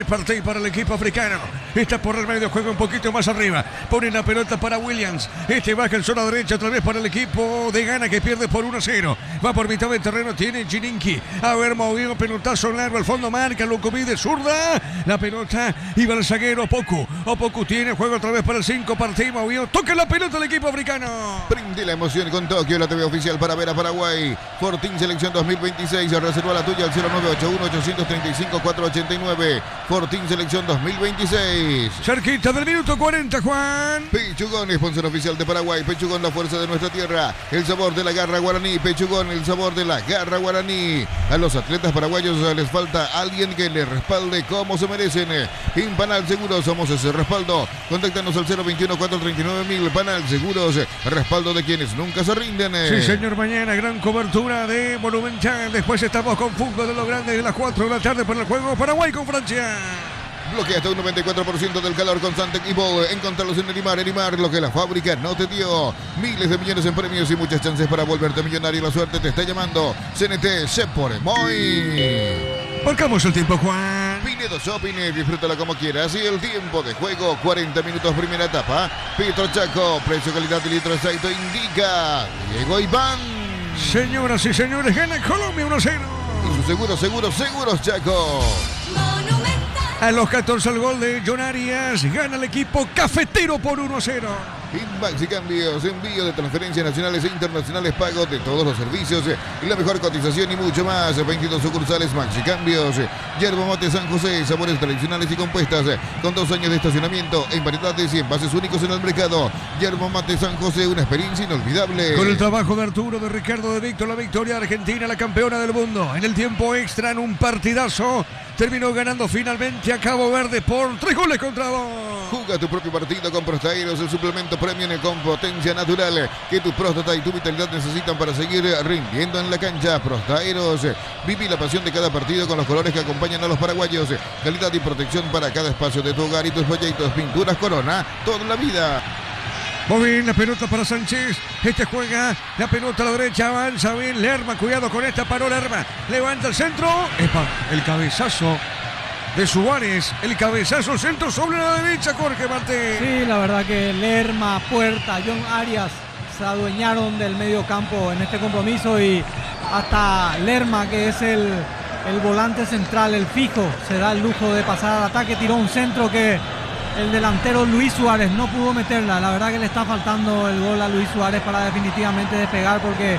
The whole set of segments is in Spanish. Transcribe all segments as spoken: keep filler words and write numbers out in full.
Partey para el equipo africano. Está por el medio, juega un poquito más arriba. Pone la pelota para Williams. Este baja en zona derecha otra vez para el equipo de Ghana que pierde por uno a cero. Va por mitad del terreno, tiene Chininki. A ver, movido, pelotazo largo al fondo, marca Lukovic de zurda. La pelota iba al zaguero Opoku. Opoku tiene juego otra vez para el cinco. Partey movido. Toca la pelota el equipo africano. Prende la emoción con Tokio, la T V oficial para ver a Paraguay. Fortín Selección dos mil veintiséis. Se reservó la tuya al cero nueve ocho uno, ocho tres cinco, cuatro ocho nueve. Fortín Selección dos mil veintiséis. Cerquita del minuto cuarenta, Juan. Pechugón, sponsor oficial de Paraguay. Pechugón, la fuerza de nuestra tierra. El sabor de la garra guaraní. Pechugón, el sabor de la garra guaraní. A los atletas paraguayos les falta alguien que les respalde como se merecen. En Panal Seguros somos ese respaldo. Contáctanos al cero veintiuno, cuatrocientos treinta y nueve mil. Panal Seguros, respaldo de quienes nunca se rinden. Sí, señor, mañana gran cobertura de Monumental. Después estamos con fútbol de lo grande de las cuatro de la tarde para el juego Paraguay con Francia. Bloquea hasta un noventa y cuatro por ciento del calor con Santec y Ball. Encontrarlos en Elimar. Elimar, lo que la fábrica no te dio. Miles de millones en premios y muchas chances para volverte millonario. La suerte te está llamando. C N T, se por Moy. Marcamos el tiempo, Juan. Pinedo Shopping, disfrútala como quieras. Y el tiempo de juego, cuarenta minutos, primera etapa. Petro Chaco, precio, calidad y litro aceite indica Diego Iván. Señoras y señores, gana Colombia uno a cero. Y su seguro, seguro, seguros Chaco. A los catorce el gol de John Arias. Gana el equipo cafetero por uno a cero. Y Maxi Cambios, envío de transferencias nacionales e internacionales, pago de todos los servicios y la mejor cotización y mucho más. veintidós sucursales Maxi Cambios. Yerba Mate San José, sabores tradicionales y compuestas, con dos años de estacionamiento en variedades y envases únicos en el mercado. Yerba Mate San José, una experiencia inolvidable. Con el trabajo de Arturo, de Ricardo, de Víctor, la victoria de Argentina, la campeona del mundo. En el tiempo extra, en un partidazo, terminó ganando finalmente a Cabo Verde por tres goles contra dos. Juega tu propio partido con Prostaeros, el suplemento premium con potencia natural que tu próstata y tu vitalidad necesitan para seguir rindiendo en la cancha. Prostaeros, viví la pasión de cada partido con los colores que acompañan a los paraguayos. Calidad y protección para cada espacio de tu hogar y tus proyectos. Pinturas Corona, toda la vida. Muy bien, la pelota para Sánchez. Este juega la pelota a la derecha, avanza bien Lerma. Cuidado con esta, paró Lerma. Levanta el centro. Epa, el cabezazo de Suárez. El cabezazo centro sobre la derecha, Jorge Martín. Sí, la verdad que Lerma, Puerta, John Arias se adueñaron del medio campo en este compromiso y hasta Lerma, que es el, el volante central, el fijo, se da el lujo de pasar al ataque. Tiró un centro que el delantero Luis Suárez no pudo meterla. La verdad que le está faltando el gol a Luis Suárez para definitivamente despegar, porque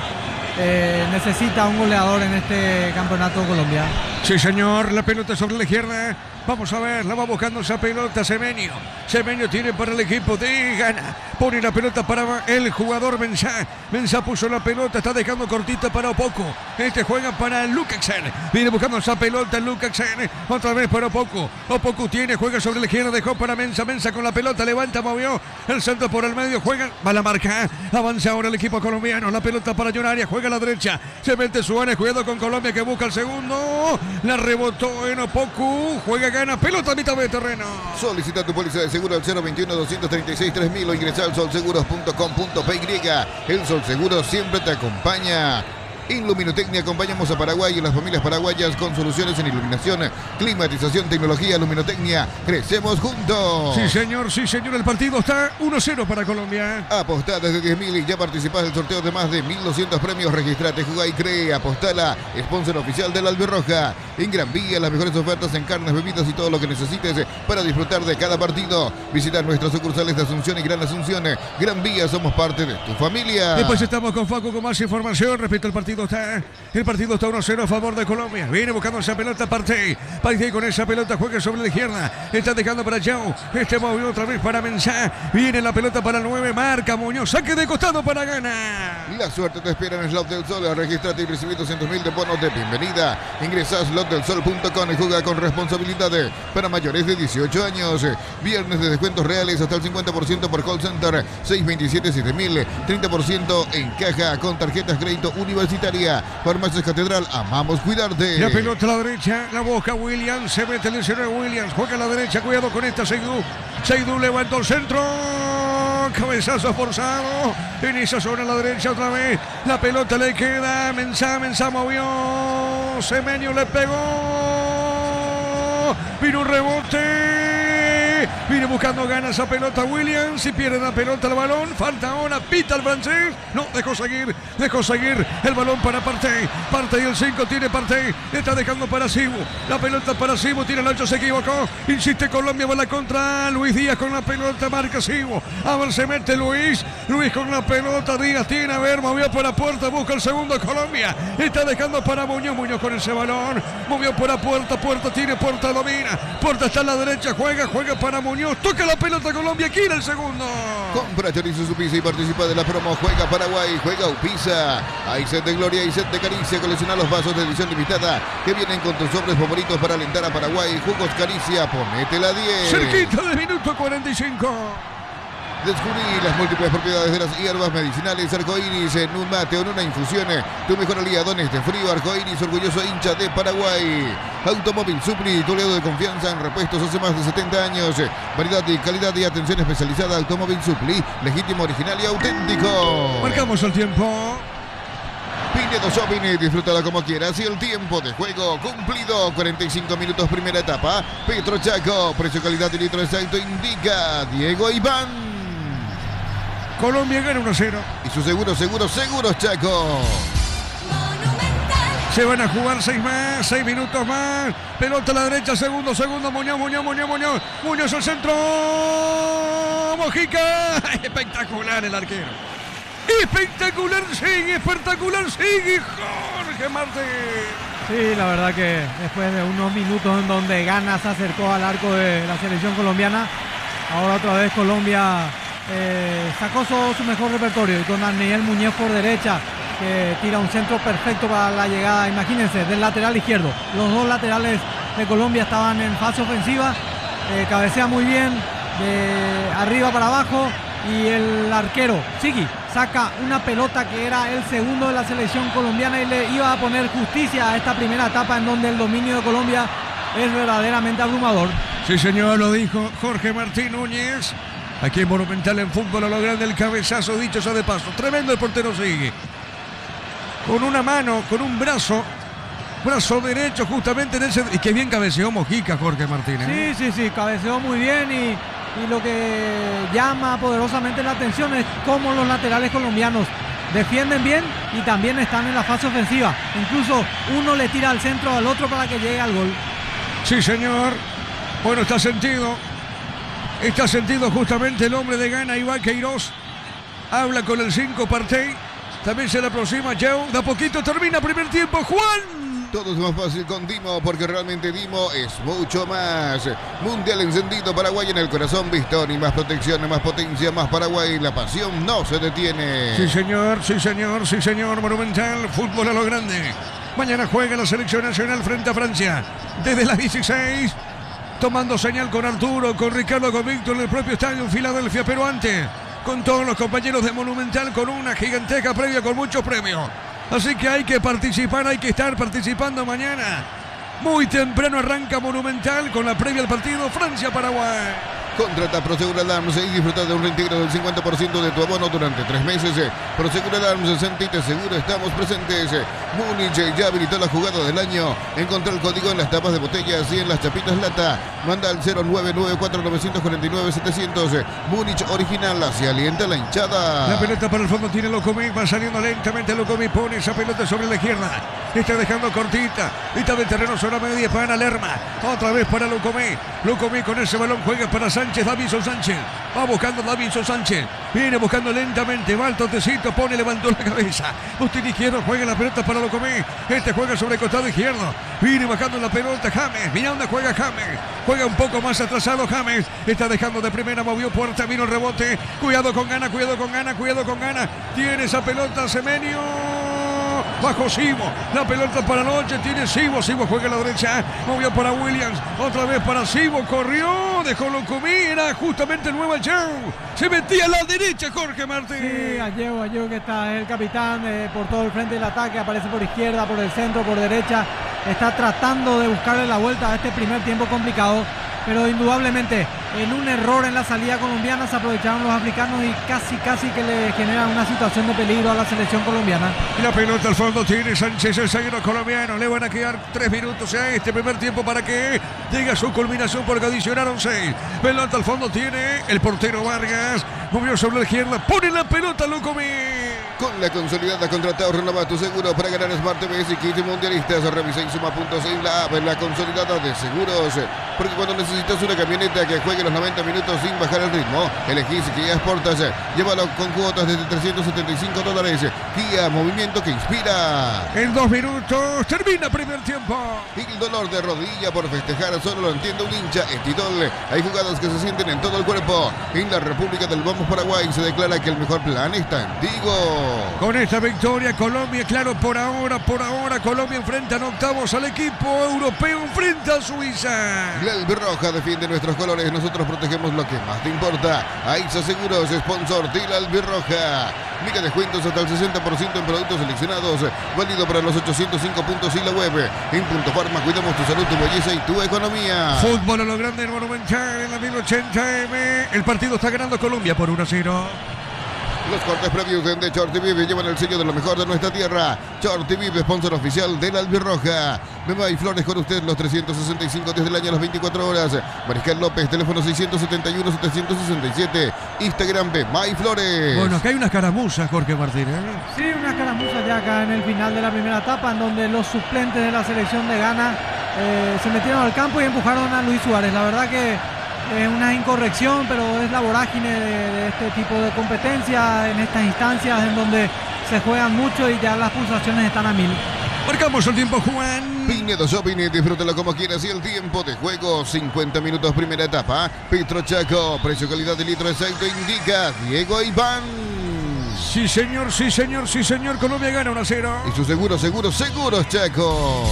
eh, necesita un goleador en este campeonato colombiano. Sí, señor, la pelota sobre la izquierda. Vamos a ver, la va buscando esa pelota Semenyo. Semenyo tiene para el equipo de Ghana. Pone la pelota para el jugador Mensah. Mensah puso la pelota, está dejando cortita para Opoku. Este juega para Lukasen. Viene buscando esa pelota Lukasen. Otra vez para Opoku. Opoku tiene, juega sobre la izquierda, dejó para Mensah. Mensah con la pelota, levanta, movió. El centro por el medio, juega, va la marca. Avanza ahora el equipo colombiano. La pelota para John Arias, juega a la derecha. Se mete Suárez, cuidado con Colombia que busca el segundo. La rebotó en Opoku. Juega, gana, pelota a mitad de terreno. Solicita tu póliza de seguro al cero veintiuno, doscientos treinta y seis, tres mil o ingresa al solseguros punto com punto pe y. El Sol Seguro siempre te acompaña. En Luminotecnia acompañamos a Paraguay y las familias paraguayas con soluciones en iluminación, climatización, tecnología. Luminotecnia, crecemos juntos. Sí, señor, sí, señor. El partido está uno a cero para Colombia. Apostá desde diez mil y ya participás del sorteo de más de mil doscientos premios. Registrate, jugá y cree. Apostala, sponsor oficial de la Albirroja. En Gran Vía, las mejores ofertas en carnes, bebidas y todo lo que necesites para disfrutar de cada partido. Visita nuestras sucursales de Asunción y Gran Asunción. Gran Vía, somos parte de tu familia. Después estamos con Facu con más información respecto al partido. Está, el partido está uno a cero a favor de Colombia. Viene buscando esa pelota Partey. Partey con esa pelota juega sobre la izquierda. Está dejando para Joe. Este movió otra vez para Mensah. Viene la pelota para el nueve. Marca Muñoz. Saque de costado para Ghana. La suerte te espera en Slot del Sol. Regístrate y recibí doscientos mil de bonos de bienvenida. Ingresa a slot del sol punto com y juega con responsabilidad para mayores de dieciocho años. Viernes de descuentos reales hasta el cincuenta por ciento por call center. seis veintisiete, siete mil. treinta por ciento en caja con tarjetas crédito universitaria. Farmacias Catedral, amamos cuidarte. La pelota a la derecha, la busca Williams, se mete el diecinueve Williams, juega a la derecha, cuidado con esta Seydou. Seydou levantó el centro, cabezazo forzado, en esa zona a la derecha otra vez, la pelota le queda, Mensah, Mensah movió, Semenyo le pegó. vino un rebote, viene buscando ganas esa pelota Williams, y pierde la pelota el balón, falta ahora, pita el francés, no, dejó seguir, dejó seguir el balón para Partey, Partey el cinco, tiene Partey, está dejando para Sibu, la pelota para Sibu, tira el ocho, se equivocó, insiste Colombia, va la contra, Luis Díaz con la pelota, marca Sibu, a ver, se mete Luis, Luis con la pelota, Díaz tiene, a ver, movió por la puerta, busca el segundo Colombia, está dejando para Muñoz, Muñoz con ese balón, movió por la puerta, puerta tiene, puerta domina, puerta está a la derecha, juega, juega para Muñoz, toca la pelota Colombia, quiere el segundo. Compra chorizo Upisa y participa de la promo, juega Paraguay, juega Upisa, hay set de gloria y set de caricia, colecciona los vasos de edición limitada que vienen con tus sobres favoritos para alentar a Paraguay, jugos caricia, ponete la diez. Cerquita de minuto cuarenta y cinco. Descubrí las múltiples propiedades de las hierbas medicinales Arcoiris en un mate o en una infusión. Tu mejor aliado en este frío. Arcoiris, orgulloso hincha de Paraguay. Automóvil Supli, tu aliado de confianza en repuestos hace más de setenta años. Variedad y calidad y atención especializada. Automóvil Supli, legítimo, original y auténtico. Marcamos el tiempo. Pinedo Shopping, disfrútala como quieras y el tiempo de juego cumplido, cuarenta y cinco minutos primera etapa. Petro Chaco, precio, calidad y litro exacto indica Diego Iván. Colombia gana uno a cero. Y su seguro, seguro, seguros Chaco. Se van a jugar seis más, seis minutos más. Pelota a la derecha, segundo, segundo, Muñoz, Muñoz, Muñoz, Muñoz. Muñoz al centro. Mojica. Espectacular el arquero. Espectacular sigue, espectacular sigue Jorge Martín. Sí, la verdad que después de unos minutos en donde Gana se acercó al arco de la selección colombiana, ahora otra vez Colombia eh, sacó su, su mejor repertorio, y con Daniel Muñoz por derecha, que tira un centro perfecto para la llegada, imagínense, del lateral izquierdo. Los dos laterales de Colombia estaban en fase ofensiva, eh, cabecea muy bien, de arriba para abajo, y el arquero, Sigui, saca una pelota que era el segundo de la selección colombiana y le iba a poner justicia a esta primera etapa en donde el dominio de Colombia es verdaderamente abrumador. Sí, señor, lo dijo Jorge Martín Núñez. Aquí en Monumental, en fútbol a lo grande, el cabezazo, dicho sea de paso. Tremendo el portero Sigui. Con una mano, con un brazo, brazo derecho justamente en ese... Y qué bien cabeceó Mojica, Jorge Martínez. Sí, sí, sí, cabeceó muy bien y... Y lo que llama poderosamente la atención es cómo los laterales colombianos defienden bien y también están en la fase ofensiva. Incluso uno le tira al centro al otro para que llegue al gol. Sí, señor. Bueno, está sentido. Está sentido justamente el hombre de Gana, Iván Queiroz. Habla con el cinco Partey. También se le aproxima Joe. De a poquito termina primer tiempo. Juan. Todo es más fácil con Dimo, porque realmente Dimo es mucho más. Mundial encendido, Paraguay en el corazón, Bistoni, más protección, más potencia, más Paraguay. La pasión no se detiene. Sí, señor, sí, señor, sí, señor. Monumental, fútbol a lo grande. Mañana juega la selección nacional frente a Francia. Desde las dieciséis, tomando señal con Arturo, con Ricardo, con Víctor en el propio estadio en Filadelfia, pero antes, con todos los compañeros de Monumental, con una gigantesca previa, con muchos premios. Así que hay que participar, hay que estar participando mañana. Muy temprano arranca Monumental con la previa al partido Francia-Paraguay. Contrata Prosegur Alarms y disfruta de un reintegro del cincuenta por ciento de tu abono durante tres meses. Prosegur Alarms, sentite seguro, estamos presentes. Múnich ya habilitó la jugada del año. Encontrá el código en las tapas de botellas y en las chapitas lata. Manda al cero nueve nueve cuatro nueve cuatro nueve siete cero cero. Múnich original, así alienta la hinchada. La pelota para el fondo tiene Locomí, va saliendo lentamente Locomí, pone esa pelota sobre la izquierda. Está dejando cortita. Está de terreno sobre media para Lerma. Otra vez para Locomí. Locomí con ese balón juega para Sánchez, Davinson Sánchez. Va buscando Davinson Sánchez. Viene buscando lentamente. Va al totecito, pone, levantó la cabeza. Usted izquierdo, juega la pelota para Locomí. Este juega sobre el costado izquierdo. Viene bajando la pelota James. Mira dónde juega James. Juega un poco más atrasado James. Está dejando de primera, movió puerta, vino el rebote. Cuidado con Gana, cuidado con Gana, cuidado con Gana. Tiene esa pelota Semenyo. Bajo Sibo, la pelota para Noche, tiene Sibo, Sibo juega a la derecha, movió para Williams, otra vez para Sibo, corrió, dejó Locomí, era justamente el nuevo Joe, se metía a la derecha Jorge Martín. Sí, Alleu, Alleu que está el capitán eh, por todo el frente del ataque, aparece por izquierda, por el centro, por derecha, está tratando de buscarle la vuelta a este primer tiempo complicado. pero indudablemente en un error en la salida colombiana se aprovecharon los africanos y casi casi que le generan una situación de peligro a la selección colombiana. Y la pelota al fondo tiene Sánchez, el zaguero colombiano. Le van a quedar tres minutos a este primer tiempo para que llegue a su culminación porque adicionaron seis. Pelota al fondo tiene el portero Vargas. Movió sobre la izquierda, pone la pelota, lo come. Con la consolidada contratado, renueva tu seguro para ganar Smart T V y kit mundialistas. Revisa en suma punto seis la app, la consolidada de seguros. Porque cuando necesitas una camioneta que juegue los noventa minutos sin bajar el ritmo, elegís Kia Sportage. Llévalo con cuotas desde trescientos setenta y cinco dólares. Kia, movimiento que inspira. En dos minutos termina primer tiempo. Y el dolor de rodilla por festejar solo lo entiende un hincha. Estidol. Hay jugadas que se sienten en todo el cuerpo. En la República del Vamos Paraguay se declara que el mejor plan está en Tigo. Con esta victoria Colombia, claro, por ahora, por ahora Colombia enfrenta en octavos al equipo europeo, enfrenta a Suiza. La albirroja defiende nuestros colores, nosotros protegemos lo que más te importa. AISA Seguros, sponsor de la albirroja. Mega descuentos hasta el sesenta por ciento en productos seleccionados, válido para los ochocientos cinco puntos y la web. En Punto Farma cuidamos tu salud, tu belleza y tu economía. Fútbol a lo grande, el Monumental en la mil ochenta eme. El partido está ganando Colombia por uno a cero. Los cortes previos de Chortiviv llevan el sello de lo mejor de nuestra tierra. Chortiviv, sponsor oficial de la albirroja. Mema y Flores con usted los trescientos sesenta y cinco días del año a las veinticuatro horas. Mariscal López, teléfono seiscientos setenta y uno, setecientos sesenta y siete. Instagram Mema y Flores. Bueno, acá hay una escaramuza, Jorge Martínez. Sí, una escaramuza ya acá en el final de la primera etapa, en donde los suplentes de la selección de Ghana eh, se metieron al campo y empujaron a Luis Suárez. La verdad que es una incorrección, pero es la vorágine de, de este tipo de competencia en estas instancias en donde se juegan mucho y ya las pulsaciones están a mil. Marcamos el tiempo, Juan. Pinedo Shopping, disfrútalo como quieras y el tiempo de juego, cincuenta minutos primera etapa. Petro Chaco, precio calidad de litro exacto indica Diego Iván. Sí señor, sí señor, sí señor, Colombia gana uno a cero. Y su seguro, seguro, seguros Chaco.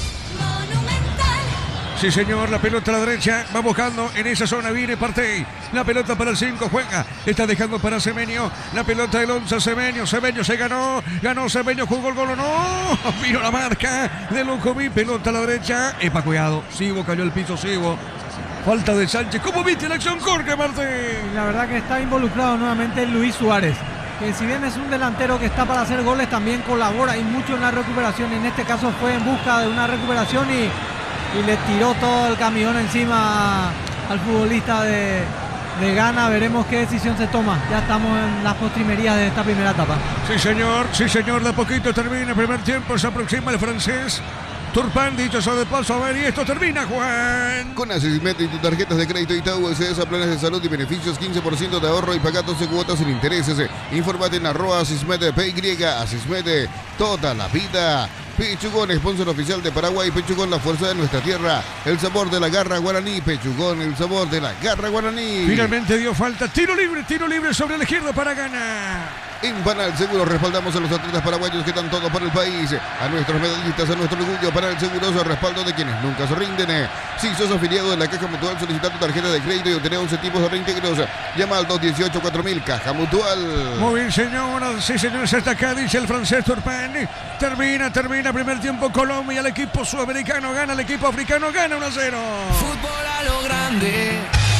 Sí señor, la pelota a la derecha, va buscando en esa zona, viene Partey, la pelota para el cinco, juega, está dejando para Semenyo, la pelota del once, Semenyo, Semenyo se ganó, ganó Semenyo, jugó el gol o no, vino la marca de Lukovic, pelota a la derecha, epa, cuidado, Sibo cayó al piso, Sibo, falta de Sánchez, ¿cómo viste la acción, Jorge Martínez? La verdad que está involucrado nuevamente Luis Suárez, que si bien es un delantero que está para hacer goles, también colabora y mucho en la recuperación, en este caso fue en busca de una recuperación y y le tiró todo el camión encima al futbolista de, de Ghana. Veremos qué decisión se toma. Ya estamos en las postrimerías de esta primera etapa. Sí señor, sí señor, de a poquito termina el primer tiempo, se aproxima el francés Turpin, dicho eso de paso, a ver, y esto termina, Juan. Con Asismed y tus tarjetas de crédito Itaú S S a planes de salud y beneficios, quince por ciento de ahorro y paga doce cuotas sin intereses. Informate en arroba Asismed P Y, Asismed, toda la vida. Pechugón, sponsor oficial de Paraguay. Pechugón, la fuerza de nuestra tierra. El sabor de la garra guaraní. Pechugón, el sabor de la garra guaraní. Finalmente dio falta. Tiro libre, tiro libre sobre la izquierda para ganar. En Panal Seguro respaldamos a los atletas paraguayos que dan todo por el país. A nuestros medallistas, a nuestro orgullo. Panal Seguroso, respaldo de quienes nunca se rinden. Si sos afiliado de la Caja Mutual, solicita tu tarjeta de crédito y obtener once tipos de reintegros. Llama al dos dieciocho cuatro mil, Caja Mutual. Muy bien, señoras, sí, señores, hasta acá dice el francés Turpin. Termina, termina primer tiempo Colombia, el equipo sudamericano gana, el equipo africano gana uno a cero. Fútbol a lo grande.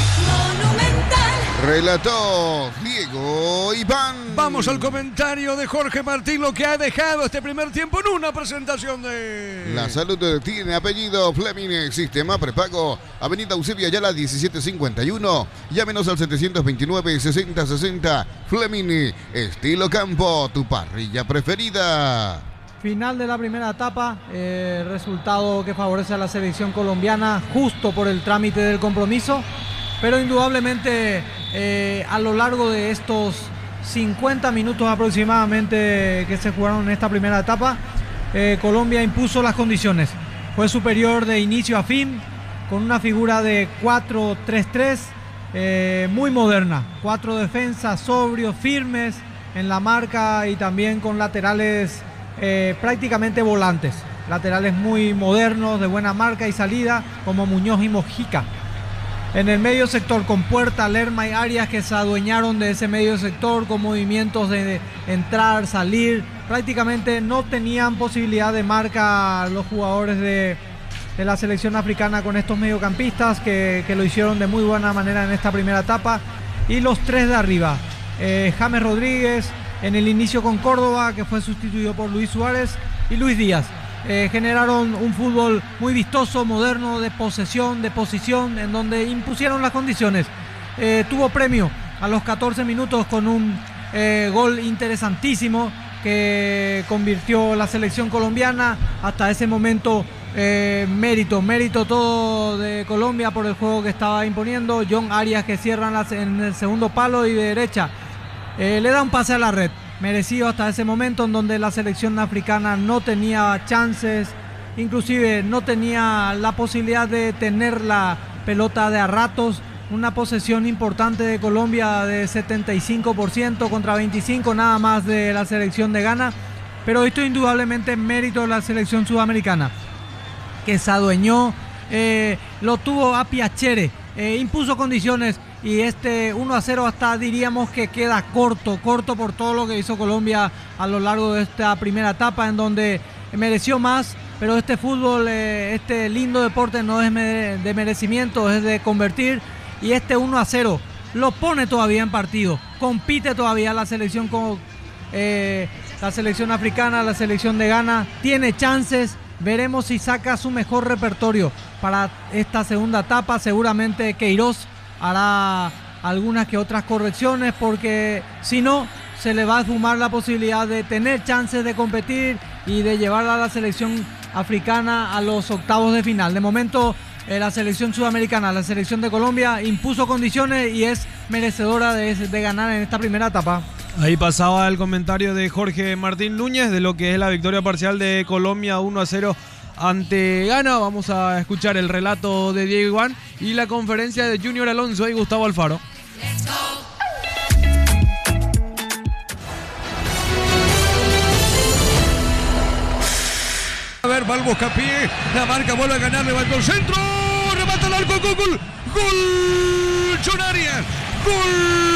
Relató Diego Iván. Vamos al comentario de Jorge Martín, lo que ha dejado este primer tiempo en una presentación de... La salud tiene apellido Fleming, sistema prepago, Avenida Eusebio Ayala diecisiete cincuenta y uno, llámenos al setecientos veintinueve, sesenta sesenta, Fleming, estilo campo, tu parrilla preferida. Final de la primera etapa, eh, resultado que favorece a la selección colombiana justo por el trámite del compromiso, pero indudablemente eh, a lo largo de estos cincuenta minutos aproximadamente que se jugaron en esta primera etapa, eh, Colombia impuso las condiciones, fue superior de inicio a fin, con una figura de cuatro tres tres, eh, muy moderna, cuatro defensas sobrios, firmes en la marca y también con laterales Eh, prácticamente volantes, laterales muy modernos, de buena marca y salida, como Muñoz y Mojica. En el medio sector con Puerta, Lerma y Arias, que se adueñaron de ese medio sector con movimientos de entrar, salir, prácticamente no tenían posibilidad de marca los jugadores de de la selección africana con estos mediocampistas que, que lo hicieron de muy buena manera en esta primera etapa. Y los tres de arriba, eh, James Rodríguez en el inicio con Córdoba, que fue sustituido por Luis Suárez, y Luis Díaz. Eh, generaron un fútbol muy vistoso, moderno, de posesión, de posición, en donde impusieron las condiciones. Eh, tuvo premio a los catorce minutos con un eh, gol interesantísimo que convirtió la selección colombiana. Hasta ese momento eh, mérito, mérito todo de Colombia por el juego que estaba imponiendo. John Arias, que cierra en, la, en el segundo palo y de derecha eh, le da un pase a la red, merecido hasta ese momento, en donde la selección africana no tenía chances, inclusive no tenía la posibilidad de tener la pelota de a ratos. Una posesión importante de Colombia de setenta y cinco por ciento contra veinticinco nada más de la selección de Ghana. Pero esto indudablemente es mérito de la selección sudamericana, que se adueñó, eh, lo tuvo a piacere, eh, impuso condiciones, y este uno a cero hasta diríamos que queda corto, corto por todo lo que hizo Colombia a lo largo de esta primera etapa, en donde mereció más. Pero este fútbol, eh, este lindo deporte no es de merecimiento, es de convertir. Y este uno a cero lo pone todavía en partido. Compite todavía la selección con eh, la selección africana, la selección de Ghana. Tiene chances. Veremos si saca su mejor repertorio para esta segunda etapa. Seguramente Queiroz hará algunas que otras correcciones, porque si no, se le va a fumar la posibilidad de tener chances de competir y de llevar a la selección africana a los octavos de final. De momento, Eh, la selección sudamericana, la selección de Colombia, impuso condiciones y es merecedora de, de ganar en esta primera etapa. Ahí pasaba el comentario de Jorge Martín Núñez de lo que es la victoria parcial de Colombia uno a cero ante Ghana. Vamos a escuchar el relato de Diego Iván y la conferencia de Junior Alonso y Gustavo Alfaro. A ver, va el buscapié, la marca vuelve a ganar, levantó el centro, remata el arco, gol, gol, gol, John Arias, gol,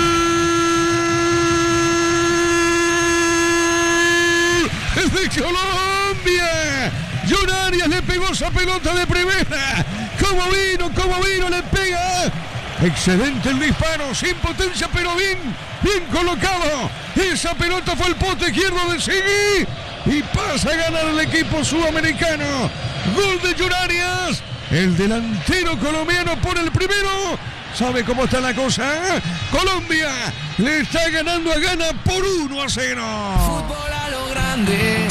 es de Colombia, John Arias le pegó esa pelota de primera, como vino, como vino, le pega, excelente el disparo, sin potencia pero bien, bien colocado, esa pelota fue el poste izquierdo de Sigui. Y pasa a ganar el equipo sudamericano. Gol de John Arias. El delantero colombiano pone el primero. ¿Sabe cómo está la cosa? Colombia le está ganando a Ghana por uno a cero. Fútbol a lo grande.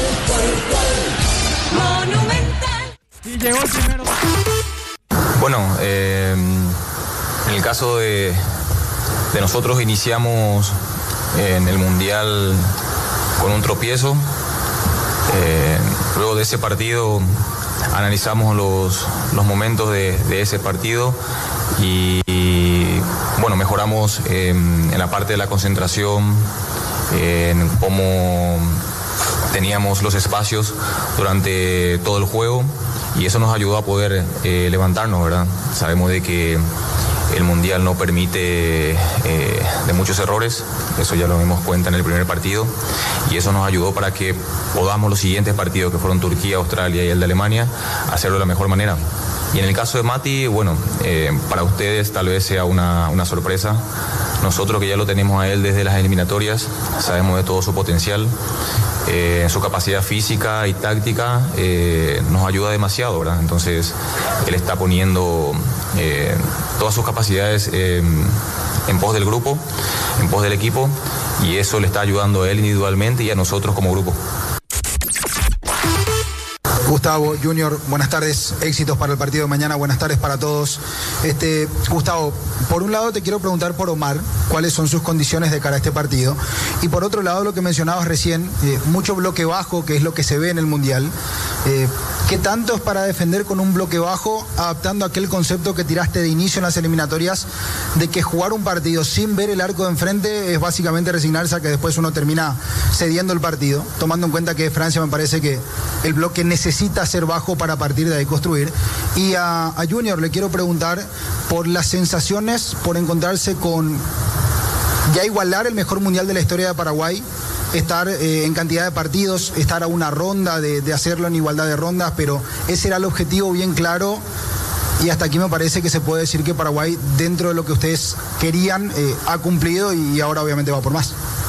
Monumental. Y llegó el primero. Bueno, eh, en el caso de, de nosotros iniciamos en el Mundial con un tropiezo. Eh, luego de ese partido analizamos los, los momentos de, de ese partido y, y bueno, mejoramos eh, en la parte de la concentración, eh, en cómo teníamos los espacios durante todo el juego, y eso nos ayudó a poder eh, levantarnos, ¿verdad? Sabemos de que el Mundial no permite eh, de muchos errores, eso ya lo dimos cuenta en el primer partido, y eso nos ayudó para que podamos los siguientes partidos, que fueron Turquía, Australia y el de Alemania, hacerlo de la mejor manera. Y en el caso de Mati, bueno, eh, para ustedes tal vez sea una, una sorpresa. Nosotros, que ya lo tenemos a él desde las eliminatorias, sabemos de todo su potencial, eh, su capacidad física y táctica, eh, nos ayuda demasiado, ¿verdad? Entonces, él está poniendo eh, todas sus capacidades eh, en pos del grupo, en pos del equipo, y eso le está ayudando a él individualmente y a nosotros como grupo. Gustavo, Junior, buenas tardes, éxitos para el partido de mañana, buenas tardes para todos. Este, Gustavo, por un lado te quiero preguntar por Omar, cuáles son sus condiciones de cara a este partido, y por otro lado lo que mencionabas recién, eh, mucho bloque bajo, que es lo que se ve en el Mundial. Eh, ¿Qué tanto es para defender con un bloque bajo, adaptando aquel concepto que tiraste de inicio en las eliminatorias, de que jugar un partido sin ver el arco de enfrente es básicamente resignarse a que después uno termina cediendo el partido, tomando en cuenta que Francia me parece que el bloque necesita ser bajo para partir de ahí construir? Y a, a Junior le quiero preguntar por las sensaciones, por encontrarse con ya igualar el mejor Mundial de la historia de Paraguay, estar eh, en cantidad de partidos, estar a una ronda, de, de hacerlo en igualdad de rondas, pero ese era el objetivo bien claro. Y hasta aquí me parece que se puede decir que Paraguay, dentro de lo que ustedes querían, eh, ha cumplido y ahora obviamente va por más.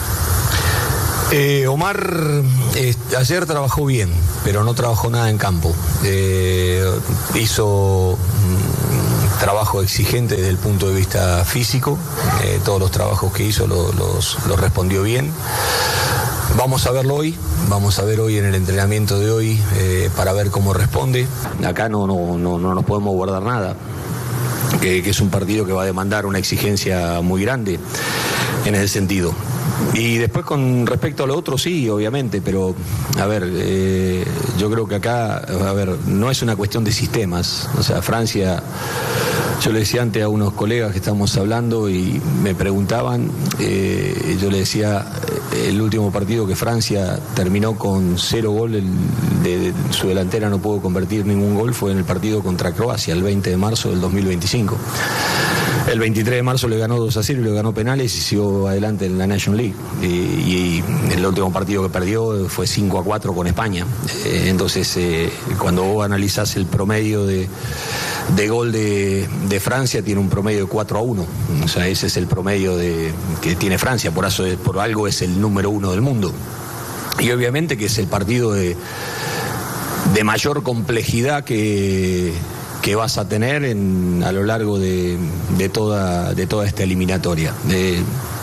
Eh, Omar eh, ayer trabajó bien, pero no trabajó nada en campo. Eh, hizo mm, trabajo exigente desde el punto de vista físico. Eh, todos los trabajos que hizo lo, los, los respondió bien. Vamos a verlo hoy, vamos a ver hoy en el entrenamiento de hoy eh, para ver cómo responde. Acá no, no, no, no nos podemos guardar nada, que, que es un partido que va a demandar una exigencia muy grande en ese sentido. Y después con respecto a lo otro, sí, obviamente, pero a ver, eh, yo creo que acá, a ver, no es una cuestión de sistemas. O sea, Francia, yo le decía antes a unos colegas que estábamos hablando y me preguntaban, eh, yo le decía, el último partido que Francia terminó con cero gol, el, de, de, su delantera no pudo convertir ningún gol, fue en el partido contra Croacia, el veinte de marzo del dos mil veinticinco. El veintitrés de marzo le ganó dos a cero y le ganó penales y siguió adelante en la National League. Y, y el último partido que perdió fue cinco a cuatro con España. Eh, entonces, eh, cuando vos analizás el promedio de, de gol de, de Francia, tiene un promedio de cuatro a uno. O sea, ese es el promedio de, que tiene Francia, por, eso, por algo es el número uno del mundo. Y obviamente que es el partido de, de mayor complejidad que... que vas a tener en, a lo largo de, de, toda, de toda esta eliminatoria. De,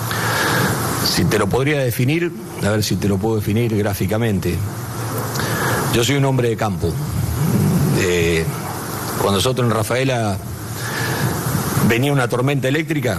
si te lo podría definir, a ver si te lo puedo definir gráficamente. Yo soy un hombre de campo. Eh, cuando nosotros en Rafaela venía una tormenta eléctrica,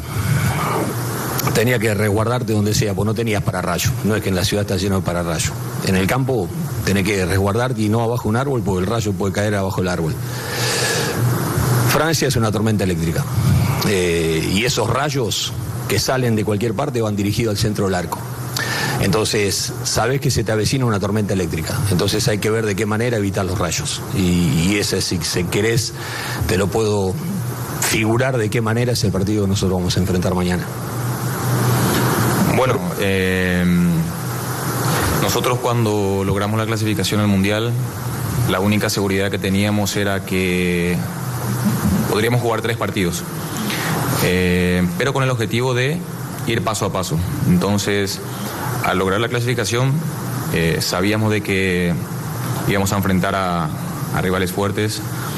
tenía que resguardarte donde sea, pues no tenías pararrayo. No es que en la ciudad está lleno de pararrayo. En el campo tenés que resguardarte y no abajo un árbol, porque el rayo puede caer abajo el árbol. Francia es una tormenta eléctrica eh, y esos rayos que salen de cualquier parte van dirigidos al centro del arco. Entonces, sabes que se te avecina una tormenta eléctrica. Entonces hay que ver de qué manera evitar los rayos. Y, y ese, si, si querés, te lo puedo figurar de qué manera es el partido que nosotros vamos a enfrentar mañana. Bueno, eh, nosotros cuando logramos la clasificación al Mundial, la única seguridad que teníamos era que podríamos jugar tres partidos, eh, pero con el objetivo de ir paso a paso. Entonces, al lograr la clasificación, eh, sabíamos de que íbamos a enfrentar a, a rivales fuertes,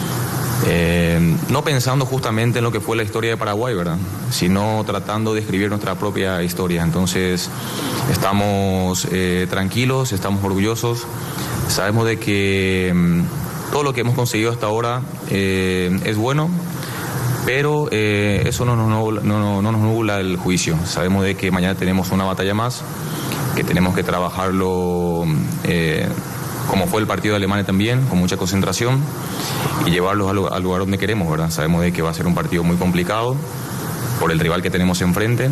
eh, no pensando justamente en lo que fue la historia de Paraguay, ¿verdad?, sino tratando de escribir nuestra propia historia. Entonces, estamos eh, tranquilos, estamos orgullosos, sabemos de que todo lo que hemos conseguido hasta ahora eh, es bueno, pero eh, eso no nos, nubla, no, no nos nubla el juicio. Sabemos de que mañana tenemos una batalla más, que tenemos que trabajarlo eh, como fue el partido de Alemania también, con mucha concentración, y llevarlos al, al lugar donde queremos, ¿verdad? Sabemos de que va a ser un partido muy complicado por el rival que tenemos enfrente,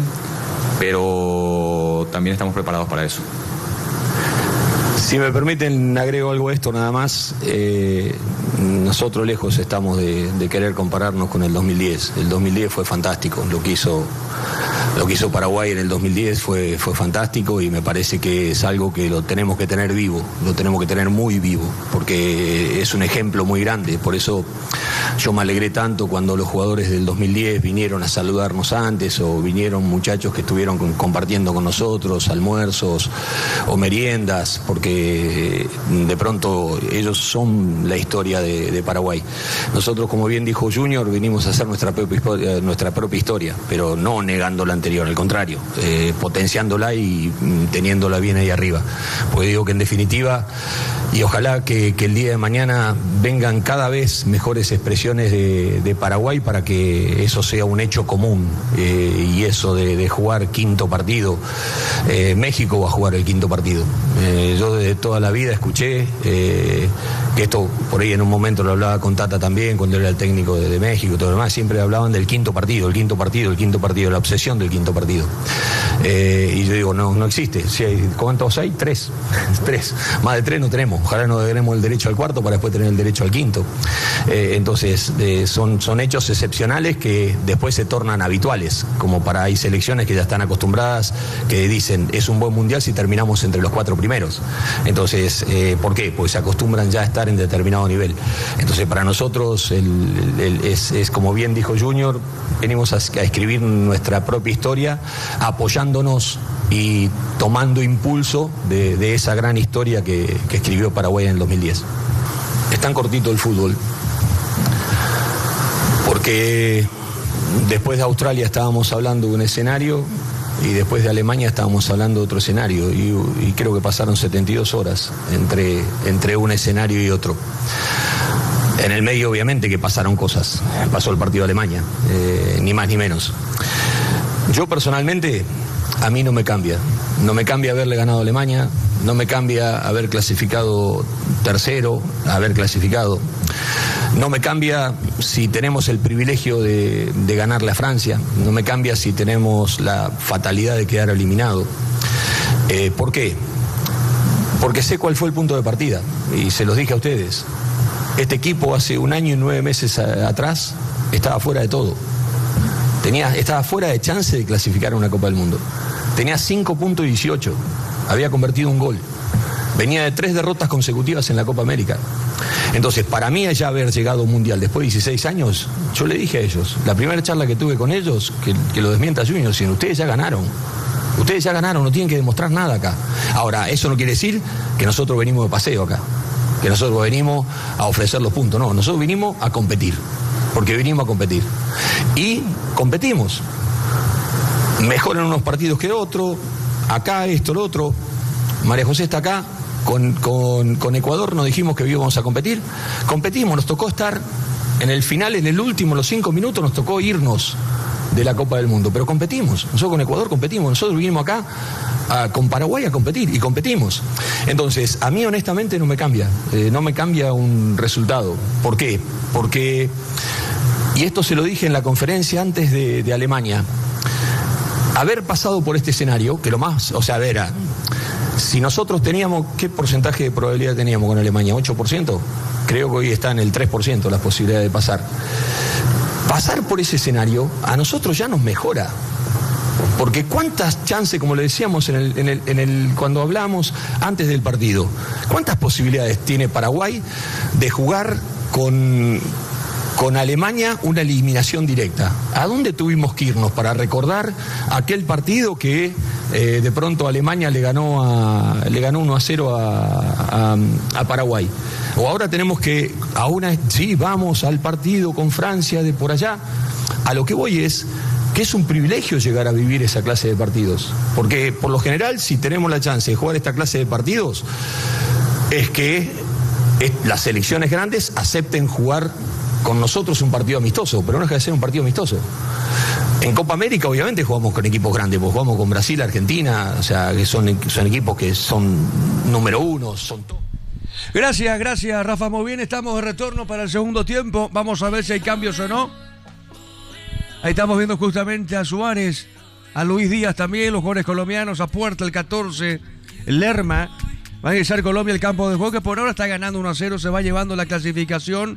pero también estamos preparados para eso. Si me permiten, agrego algo a esto nada más. Eh, nosotros lejos estamos de, de querer compararnos con el dos mil diez. El dos mil diez fue fantástico. Lo que hizo, lo que hizo Paraguay en el dos mil diez fue, fue fantástico y me parece que es algo que lo tenemos que tener vivo, lo tenemos que tener muy vivo, porque es un ejemplo muy grande. Por eso yo me alegré tanto cuando los jugadores del dos mil diez vinieron a saludarnos antes, o vinieron muchachos que estuvieron con, compartiendo con nosotros almuerzos o meriendas, porque de pronto ellos son la historia de, de Paraguay. Nosotros, como bien dijo Junior, vinimos a hacer nuestra propia, nuestra propia historia, pero no negando la anterior, al contrario, eh, potenciándola y teniéndola bien ahí arriba. Porque digo que en definitiva, y ojalá que, que el día de mañana vengan cada vez mejores expresiones de, de Paraguay para que eso sea un hecho común, eh, y eso de, de jugar quinto partido. Eh, México va a jugar el quinto partido. Eh, yo de toda la vida escuché eh, que esto por ahí en un momento lo hablaba con Tata también, cuando era el técnico de, de México y todo lo demás, siempre hablaban del quinto partido, el quinto partido, el quinto partido, la obsesión del quinto partido. Eh, y yo digo, no, no existe. Si hay, ¿cuántos hay? Tres. Tres. Más de tres no tenemos. Ojalá no tenemos el derecho al cuarto para después tener el derecho al quinto. Eh, entonces, eh, son, son hechos excepcionales que después se tornan habituales, como para hay selecciones que ya están acostumbradas, que dicen, es un buen mundial si terminamos entre los cuatro primeros. Entonces, eh, ¿por qué? Pues se acostumbran ya a estar en determinado nivel. Entonces, para nosotros el, el, es, es como bien dijo Junior, venimos a, a escribir nuestra propia historia, apoyándonos y tomando impulso de, de esa gran historia que, que escribió Paraguay en el dos mil diez. Es tan cortito el fútbol, porque después de Australia estábamos hablando de un escenario y después de Alemania estábamos hablando de otro escenario, y, y creo que pasaron setenta y dos horas entre, entre un escenario y otro. En el medio obviamente que pasaron cosas, pasó el partido de Alemania, eh, ni más ni menos. Yo personalmente, a mí no me cambia, no me cambia haberle ganado a Alemania, no me cambia haber clasificado tercero, haber clasificado. No me cambia si tenemos el privilegio de, de ganarle a Francia, no me cambia si tenemos la fatalidad de quedar eliminado. Eh, ¿Por qué? Porque sé cuál fue el punto de partida y se los dije a ustedes. Este equipo hace un año y nueve meses a, atrás estaba fuera de todo. Tenía, estaba fuera de chance de clasificar a una Copa del Mundo. Tenía cinco puntos dieciocho, había convertido un gol. Venía de tres derrotas consecutivas en la Copa América. Entonces, para mí ya haber llegado a un mundial después de dieciséis años, yo le dije a ellos, la primera charla que tuve con ellos, que, que lo desmienta Junior, diciendo, ustedes ya ganaron. Ustedes ya ganaron, no tienen que demostrar nada acá. Ahora, eso no quiere decir que nosotros venimos de paseo acá, que nosotros venimos a ofrecer los puntos. No, nosotros vinimos a competir, porque vinimos a competir. Y competimos. Mejor en unos partidos que otros, acá esto, lo otro. María José está acá. Con, con, con Ecuador nos dijimos que íbamos a competir. Competimos, nos tocó estar en el final, en el último, los cinco minutos, nos tocó irnos de la Copa del Mundo. Pero competimos, nosotros con Ecuador competimos, nosotros vinimos acá a, con Paraguay a competir y competimos. Entonces, a mí honestamente no me cambia, eh, no me cambia un resultado. ¿Por qué? Porque, y esto se lo dije en la conferencia antes de, de Alemania, haber pasado por este escenario, que lo más, o sea, era... Si nosotros teníamos, ¿qué porcentaje de probabilidad teníamos con Alemania? ¿ocho por ciento? Creo que hoy está en el tres por ciento la posibilidad de pasar. Pasar por ese escenario a nosotros ya nos mejora. Porque cuántas chances, como le decíamos en el, en el, en el, cuando hablamos antes del partido, cuántas posibilidades tiene Paraguay de jugar con... con Alemania una eliminación directa. ¿A dónde tuvimos que irnos para recordar aquel partido que eh, de pronto Alemania le ganó a, le ganó uno a cero a, a, a Paraguay? O ahora tenemos que, a una, sí, vamos al partido con Francia de por allá. A lo que voy es que es un privilegio llegar a vivir esa clase de partidos. Porque por lo general, si tenemos la chance de jugar esta clase de partidos, es que las selecciones grandes acepten jugar con nosotros un partido amistoso, pero no deja de ser un partido amistoso. En Copa América obviamente jugamos con equipos grandes, pues jugamos con Brasil, Argentina, o sea, que son, son equipos que son número uno, son top. Gracias, gracias Rafa, muy bien, estamos de retorno para el segundo tiempo, vamos a ver si hay cambios o no. Ahí estamos viendo justamente a Suárez, a Luis Díaz también, los jugadores colombianos, a Puerta el catorce, Lerma, va a ingresar Colombia el campo de juego, que por ahora está ganando uno a cero, se va llevando la clasificación.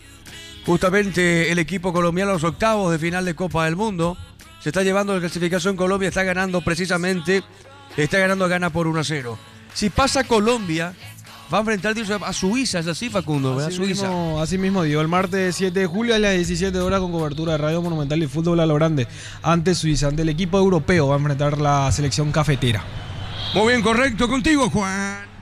Justamente el equipo colombiano a los octavos de final de Copa del Mundo. Se está llevando la clasificación Colombia, está ganando precisamente, está ganando, gana por uno a cero. Si pasa Colombia, va a enfrentar a Suiza, es así, Facundo, ¿verdad? Así Suiza. Mismo, así mismo, digo, el martes siete de julio a las diecisiete horas con cobertura de Radio Monumental y Fútbol a lo Grande. Ante Suiza, ante el equipo europeo va a enfrentar la selección cafetera. Muy bien, correcto, contigo, Juan.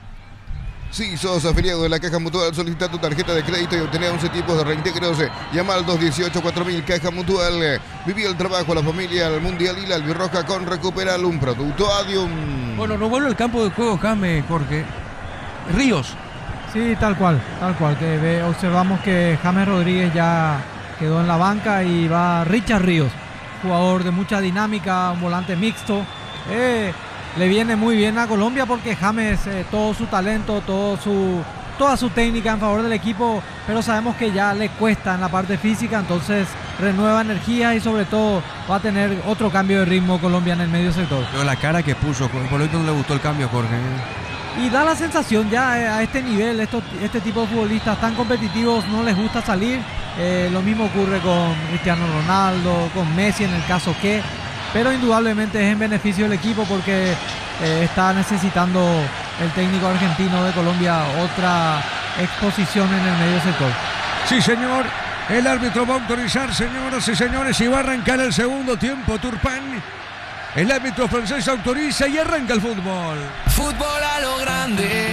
Si sos afiliado de la Caja Mutual, solicita tu tarjeta de crédito y obtener once tipos de reintegros. Llama al dos uno ocho cuatro mil Caja Mutual. Viví el trabajo, la familia, el mundial y la albirroja con Recuperal, un producto Adium. Bueno, no vuelve al campo de juego, James, Jorge. Ríos. Sí, tal cual, tal cual. Que ve, observamos que James Rodríguez ya quedó en la banca y va Richard Ríos, jugador de mucha dinámica, un volante mixto. Eh, Le viene muy bien a Colombia porque James, eh, todo su talento, todo su, toda su técnica en favor del equipo, pero sabemos que ya le cuesta en la parte física, entonces renueva energía y sobre todo va a tener otro cambio de ritmo Colombia en el medio sector. Pero la cara que puso, por eso no le gustó el cambio, Jorge. Y da la sensación ya a este nivel, estos, este tipo de futbolistas tan competitivos no les gusta salir. Eh, lo mismo ocurre con Cristiano Ronaldo, con Messi en el caso que, pero indudablemente es en beneficio del equipo porque eh, está necesitando el técnico argentino de Colombia otra exposición en el medio sector. Sí, señor. El árbitro va a autorizar, señoras y señores, y va a arrancar el segundo tiempo, Turpán. El árbitro francés autoriza y arranca el fútbol. Fútbol a lo grande.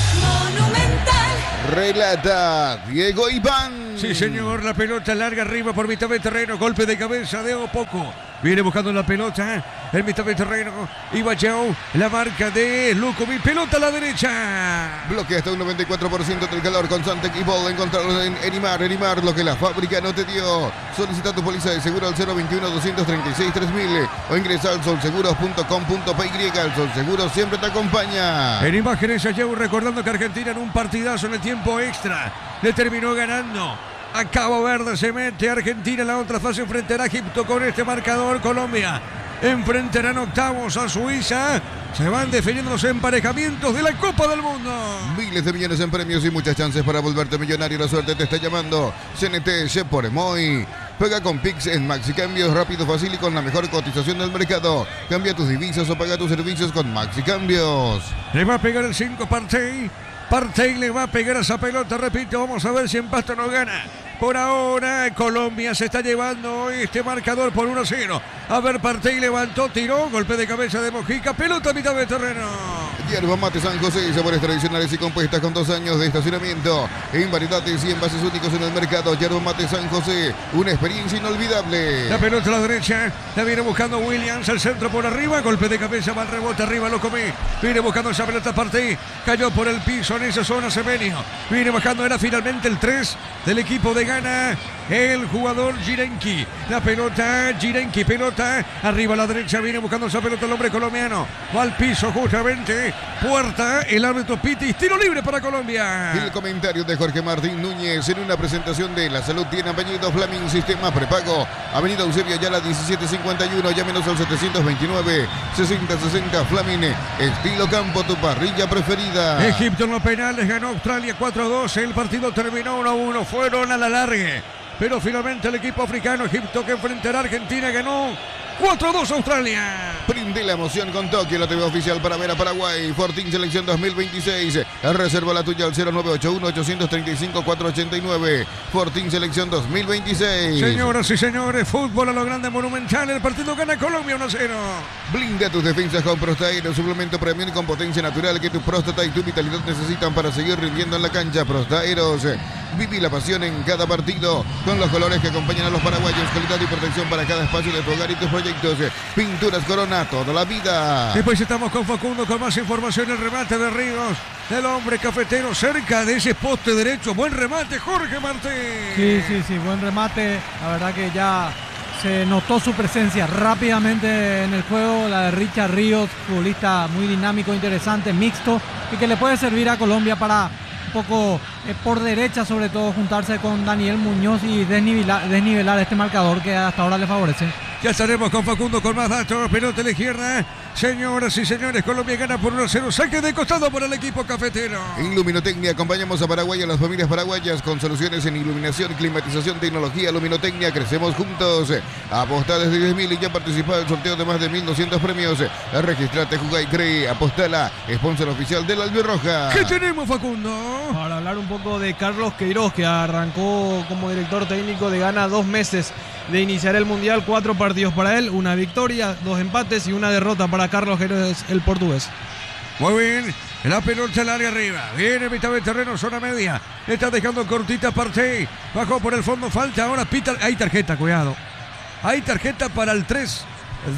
Monumental. Relata Diego Iván. Sí, señor, la pelota larga arriba por mitad de terreno, golpe de cabeza de Opoco. Viene buscando la pelota en mitad de terreno. Ibayao, la marca de Lukovic. Pelota a la derecha. Bloquea hasta un noventa y cuatro por ciento del calor constante equipo. Encontrarlo en Enimar. Enimar, lo que la fábrica no te dio. Solicita tu póliza de seguro al cero veintiuno, doscientos treinta y seis, tres mil o ingresa al solseguros punto com punto pe y. El Solseguro siempre te acompaña. En imágenes, Ayau recordando que Argentina en un partidazo en el tiempo extra le terminó ganando a Cabo Verde. Se mete Argentina en la otra fase, enfrentará a Egipto con este marcador. Colombia enfrentarán octavos a Suiza. Se van definiendo los emparejamientos de la Copa del Mundo. Miles de millones en premios y muchas chances para volverte millonario. La suerte te está llamando. C N T Shepor Emoy. Paga con Pix en Maxi Cambios, rápido, fácil y con la mejor cotización del mercado. Cambia tus divisas o paga tus servicios con Maxi Cambios. Le va a pegar el cinco Partey. Partey le va a pegar a esa pelota. Repito, vamos a ver si en Pasto no gana. Por ahora Colombia se está llevando este marcador por uno a cero. A ver, Partey levantó, tiró, golpe de cabeza de Mojica, pelota a mitad de terreno. Yerba Mate San José, sabores tradicionales y compuestas con dos años de estacionamiento en variedades y envases únicos en el mercado. Yerba Mate San José, una experiencia inolvidable. La pelota a la derecha, la viene buscando Williams, el centro por arriba, golpe de cabeza, va al rebote arriba, lo come. Viene buscando esa pelota Partey, cayó por el piso en esa zona Semenyo. Viene bajando, era finalmente el tres del equipo de Ghana, el jugador Girenki. La pelota, Girenki, pelota arriba a la derecha, viene buscando esa pelota el hombre colombiano. Va al piso justamente, puerta, el árbitro piti, tiro libre para Colombia. El comentario de Jorge Martín Núñez en una presentación de La Salud tiene apellido Flaming Sistema Prepago. Avenida Eusebio Ayala diecisiete cincuenta y uno, llámenos al setecientos veintinueve, sesenta sesenta. Flaming, estilo campo, tu parrilla preferida. Egipto en los penales ganó Australia cuatro a dos, el partido terminó uno a uno, fueron a la larga, pero finalmente el equipo africano Egipto que enfrentará a Argentina ganó cuatro a dos Australia. Prende la emoción con Tokio, la T V oficial para ver a Paraguay. Fortín Selección dos mil veintiséis. Reserva la tuya al cero nueve ocho uno, ocho tres cinco, cuatro ocho nueve. Fortín Selección dos mil veintiséis. Señoras y señores, fútbol a lo grande Monumental. El partido gana Colombia uno a cero. Blinda tus defensas con Prostaero, suplemento premium con potencia natural que tu próstata y tu vitalidad necesitan para seguir rindiendo en la cancha. Prostaeros. Viví la pasión en cada partido con los colores que acompañan a los paraguayos. Calidad y protección para cada espacio de tu hogar y tus proyectos. Pinturas Corona, toda la vida. Después estamos con Facundo con más información. El remate de Ríos, del hombre cafetero, cerca de ese poste derecho. Buen remate, Jorge Martín. Sí, sí, sí, buen remate. La verdad que ya se notó su presencia rápidamente en el juego. La de Richard Ríos, futbolista muy dinámico, interesante, mixto, y que le puede servir a Colombia para poco eh, por derecha, sobre todo juntarse con Daniel Muñoz y desnivelar, desnivelar este marcador que hasta ahora le favorece. Ya estaremos con Facundo con más datos. Pelota a la izquierda. Señoras y señores, Colombia gana por uno a cero. Saque de costado por el equipo cafetero. En Luminotecnia acompañamos a Paraguay, a las familias paraguayas con soluciones en iluminación, climatización, tecnología. Luminotecnia, crecemos juntos. Apostá desde diez mil y ya participa del sorteo de más de mil doscientos premios. Registrate, jugá y cree. Apostala, sponsor oficial del Albirroja. ¿Qué tenemos, Facundo? Para hablar un poco de Carlos Queiroz, que arrancó como director técnico de Ghana dos meses de iniciar el Mundial. Cuatro partidos para él, una victoria, dos empates y una derrota para Carlos Queiroz, el portugués. Muy bien, la pelota larga arriba, viene mitad de terreno, zona media, está dejando cortita Partey, bajó por el fondo, falta ahora Peter, hay tarjeta, cuidado, hay tarjeta para el tres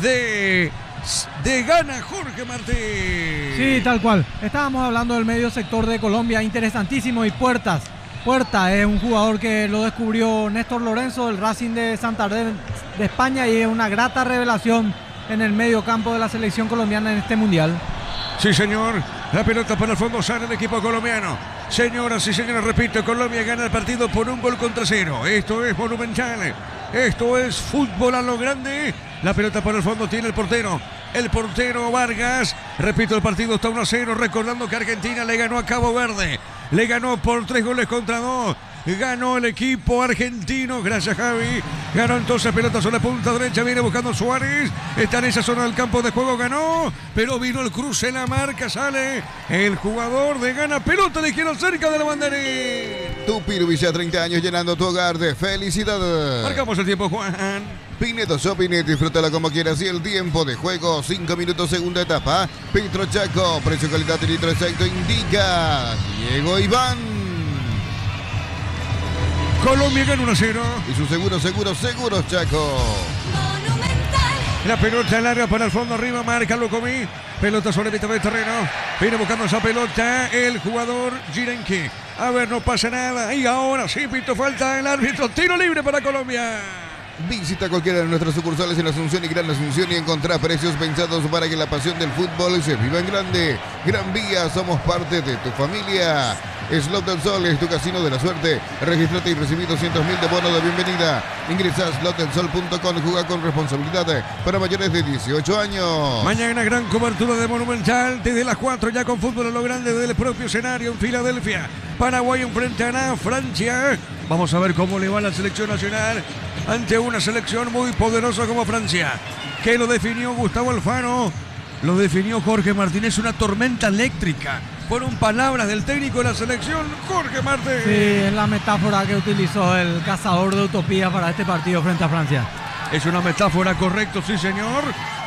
de, de Ghana, Jorge Martín. Sí, tal cual, estábamos hablando del medio sector de Colombia, interesantísimo, y Puertas, Puerta es un jugador que lo descubrió Néstor Lorenzo del Racing de Santander de España y es una grata revelación en el medio campo de la selección colombiana en este mundial. Sí, señor. La pelota para el fondo sale el equipo colombiano. Señoras y señores, repito, Colombia gana el partido por un gol contra cero. Esto es Monumental. Esto es fútbol a lo grande. La pelota por el fondo tiene el portero. El portero Vargas. Repito, el partido está uno a cero. Recordando que Argentina le ganó a Cabo Verde. Le ganó por tres goles contra dos. Ganó el equipo argentino. Gracias, Javi. Ganó entonces pelota sobre la punta derecha. Viene buscando Suárez. Está en esa zona del campo de juego. Ganó. Pero vino el cruce en la marca. Sale el jugador de Ghana. Pelota de izquierda cerca de la banderín. Tupiru Villa, treinta años llenando tu hogar de felicidad. Marcamos el tiempo, Juan. Pinedo Shopping, disfrútala como quieras. Y el tiempo de juego, cinco minutos, segunda etapa. Petro Chaco, precio, calidad y litro exacto indica Diego Iván. Colombia gana uno a cero. Y su seguro, seguro, seguros Chaco. La pelota larga para el fondo, arriba, marca Locomí. Pelota sobre mitad del terreno. Viene buscando esa pelota el jugador Girenki. A ver, no pasa nada. Y ahora sí, pito, falta el árbitro. Tiro libre para Colombia. Visita cualquiera de nuestras sucursales en Asunción y Gran Asunción y encontrá precios pensados para que la pasión del fútbol se viva en grande. Gran Vía, somos parte de tu familia. Slot del Sol es tu casino de la suerte. Regístrate y recibí doscientos mil de bono de bienvenida. Ingresa a slot del sol punto com y juega con responsabilidad para mayores de dieciocho años. Mañana gran cobertura de Monumental desde las cuatro, ya con fútbol a lo grande del propio escenario en Filadelfia. Paraguay enfrentará a Francia. Vamos a ver cómo le va a la selección nacional ante una selección muy poderosa como Francia. Que lo definió Gustavo Alfaro, lo definió Jorge Martínez, una tormenta eléctrica. Fueron palabras del técnico de la selección, Jorge Martínez. Sí, es la metáfora que utilizó el cazador de utopía para este partido frente a Francia. Es una metáfora, correcto, sí señor.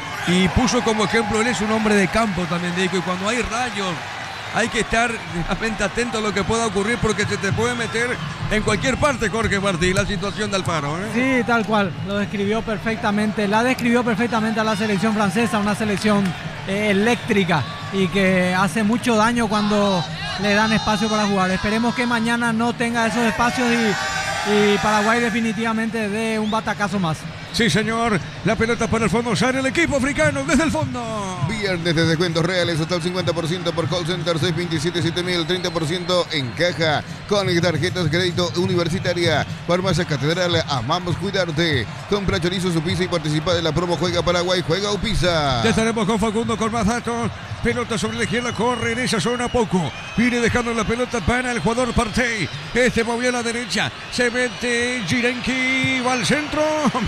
Y puso como ejemplo, él es un hombre de campo también, dijo, y cuando hay rayos hay que estar realmente atento a lo que pueda ocurrir porque se te puede meter en cualquier parte, Jorge Martí, la situación de Alfaro. ¿eh? Sí, tal cual, lo describió perfectamente, la describió perfectamente a la selección francesa, una selección eh, eléctrica y que hace mucho daño cuando le dan espacio para jugar. Esperemos que mañana no tenga esos espacios y, y Paraguay definitivamente dé un batacazo más. Sí, señor. La pelota para el fondo. Sale el equipo africano desde el fondo. Viernes de descuentos reales hasta el cincuenta por ciento por call center seis veintisiete siete mil, treinta por ciento en caja con tarjetas crédito universitaria. Farmacia Catedral, amamos cuidarte. Compra chorizo, su pizza y participa de la promo Juega Paraguay, Juega Upisa. Ya estaremos con Facundo con más datos. Pelota sobre la izquierda, corre en esa zona poco. Viene dejando la pelota para el jugador Partey. Este movió a la derecha. Se mete Girenki, va al centro.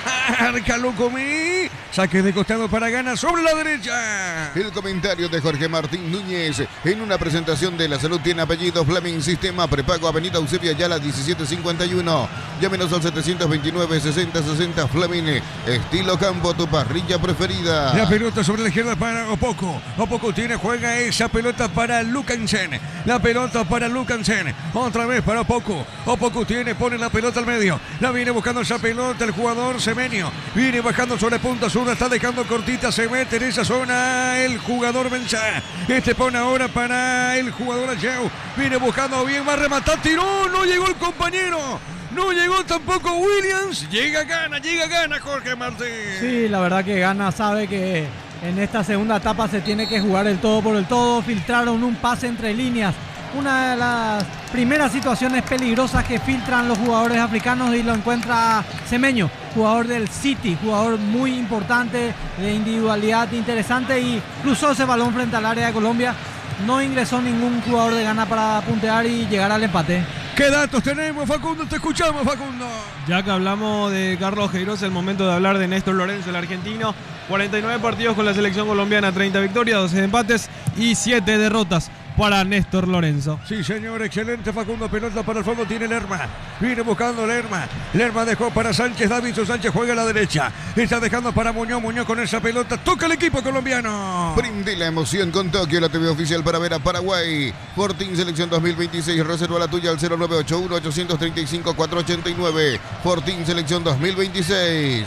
Marca Locomí. Saque de costado para Ghana sobre la derecha. El comentario de Jorge Martín Núñez en una presentación de La Salud tiene apellido Fleming, sistema prepago, Avenida Eusebio Ayala diecisiete cincuenta y uno. Llámenos al setecientos veintinueve sesenta sesenta. Fleming, estilo campo, tu parrilla preferida. La pelota sobre la izquierda para Opoco. Opoco tiene, juega esa pelota para Lucansen. La pelota para Lucansen. Otra vez para Opoco. Opoco tiene, pone la pelota al medio. La viene buscando esa pelota el jugador Semenyo. Viene bajando sobre punta sur, está dejando cortita, se mete en esa zona el jugador Mensah. Este pone ahora para el jugador Ayau. Viene buscando bien, va a rematar, tiró, no llegó el compañero. No llegó tampoco Williams. Llega Ghana, llega Ghana, Jorge Martín. Sí, la verdad que Ghana sabe que en esta segunda etapa se tiene que jugar el todo por el todo. Filtraron un pase entre líneas. Una de las primeras situaciones peligrosas que filtran los jugadores africanos y lo encuentra Semenyo, jugador del City, jugador muy importante, de individualidad interesante, y cruzó ese balón frente al área de Colombia. No ingresó ningún jugador de Ghana para puntear y llegar al empate. ¿Qué datos tenemos, Facundo? Te escuchamos, Facundo. Ya que hablamos de Carlos Queiroz, es el momento de hablar de Néstor Lorenzo, el argentino. cuarenta y nueve partidos con la selección colombiana, treinta victorias, doce empates y siete derrotas para Néstor Lorenzo. Sí, señor, excelente, Facundo. Pelota para el fondo, tiene Lerma. Viene buscando Lerma. Lerma dejó para Sánchez. Davinson Sánchez juega a la derecha. Está dejando para Muñoz. Muñoz con esa pelota. Toca el equipo colombiano. Brinde la emoción con Tokio, la T V oficial para ver a Paraguay. Fortín Selección dos mil veintiséis. Reserva la tuya al cero nueve ocho uno, ocho tres cinco, cuatro ocho nueve. Fortín Selección dos mil veintiséis.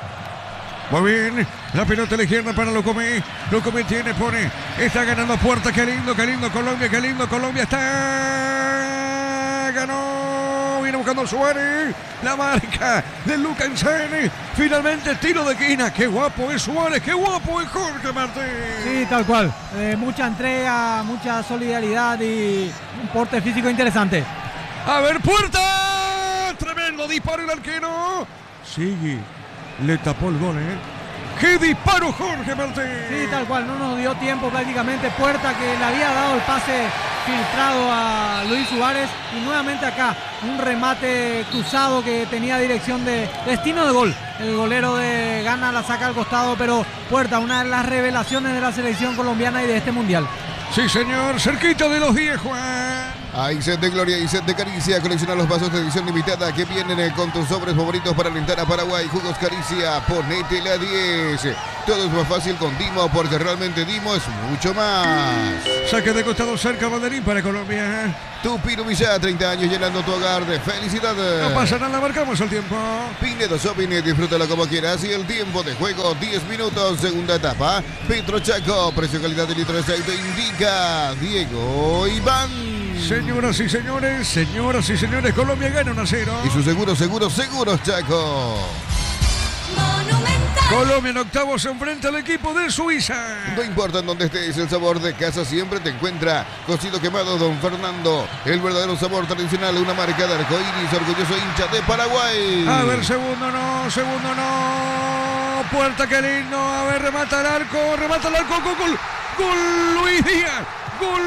Muy bien, la pelota a la izquierda para Locomí. Locomí tiene, pone, está ganando puerta. Qué lindo, qué lindo Colombia, qué lindo Colombia. Está, ganó viene buscando Suárez. La marca de Luca Ensene. Finalmente tiro de esquina. Qué guapo es Suárez, qué guapo es Jorge Martín. Sí, tal cual. Eh, mucha entrega, mucha solidaridad y un porte físico interesante. A ver, Puerta. Tremendo disparo el arquero. Sigue. Le tapó el gol, ¿eh? ¡Qué disparo, Jorge Martín! Sí, tal cual, no nos dio tiempo prácticamente. Puerta que le había dado el pase filtrado a Luis Suárez. Y nuevamente acá, un remate cruzado que tenía dirección de destino de gol. El golero de Ghana la saca al costado, pero Puerta, una de las revelaciones de la selección colombiana y de este mundial. Sí, señor, cerquita de los diez, Juan. Hay set de gloria y set de caricia. Colecciona los vasos de edición limitada que vienen con tus sobres favoritos para alentar a Paraguay. Jugos Caricia, ponete la diez. Todo es más fácil con Dimo porque realmente Dimo es mucho más. Saque de costado cerca, banderín para Colombia. Tu Pino Villa, treinta años llenando tu hogar de felicidad. No pasa nada, marcamos el tiempo. Pinedo Shopping, disfrútalo como quieras. Y el tiempo de juego, diez minutos, segunda etapa. Petro Chaco, precio calidad de litro de aceite indica Diego Iván. Señoras y señores, señoras y señores, Colombia gana uno a cero. Y su seguro, seguro, seguros Chaco. Monumental. Colombia en octavos se enfrenta al equipo de Suiza. No importa en dónde estés, el sabor de casa siempre te encuentra. Cocido quemado Don Fernando, el verdadero sabor tradicional, una marca de arcoíris, orgulloso hincha de Paraguay. A ver, segundo no, segundo no. Puerta, qué lindo. A ver, remata el arco, remata el arco, gol, gol, gol Luis Díaz, gol.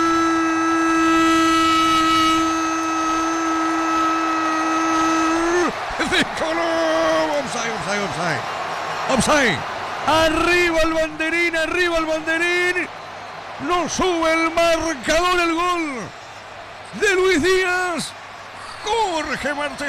De Colombia. Offside, offside, offside. Offside. Arriba el banderín, arriba el banderín. No sube el marcador, el gol de Luis Díaz. Jorge Martín.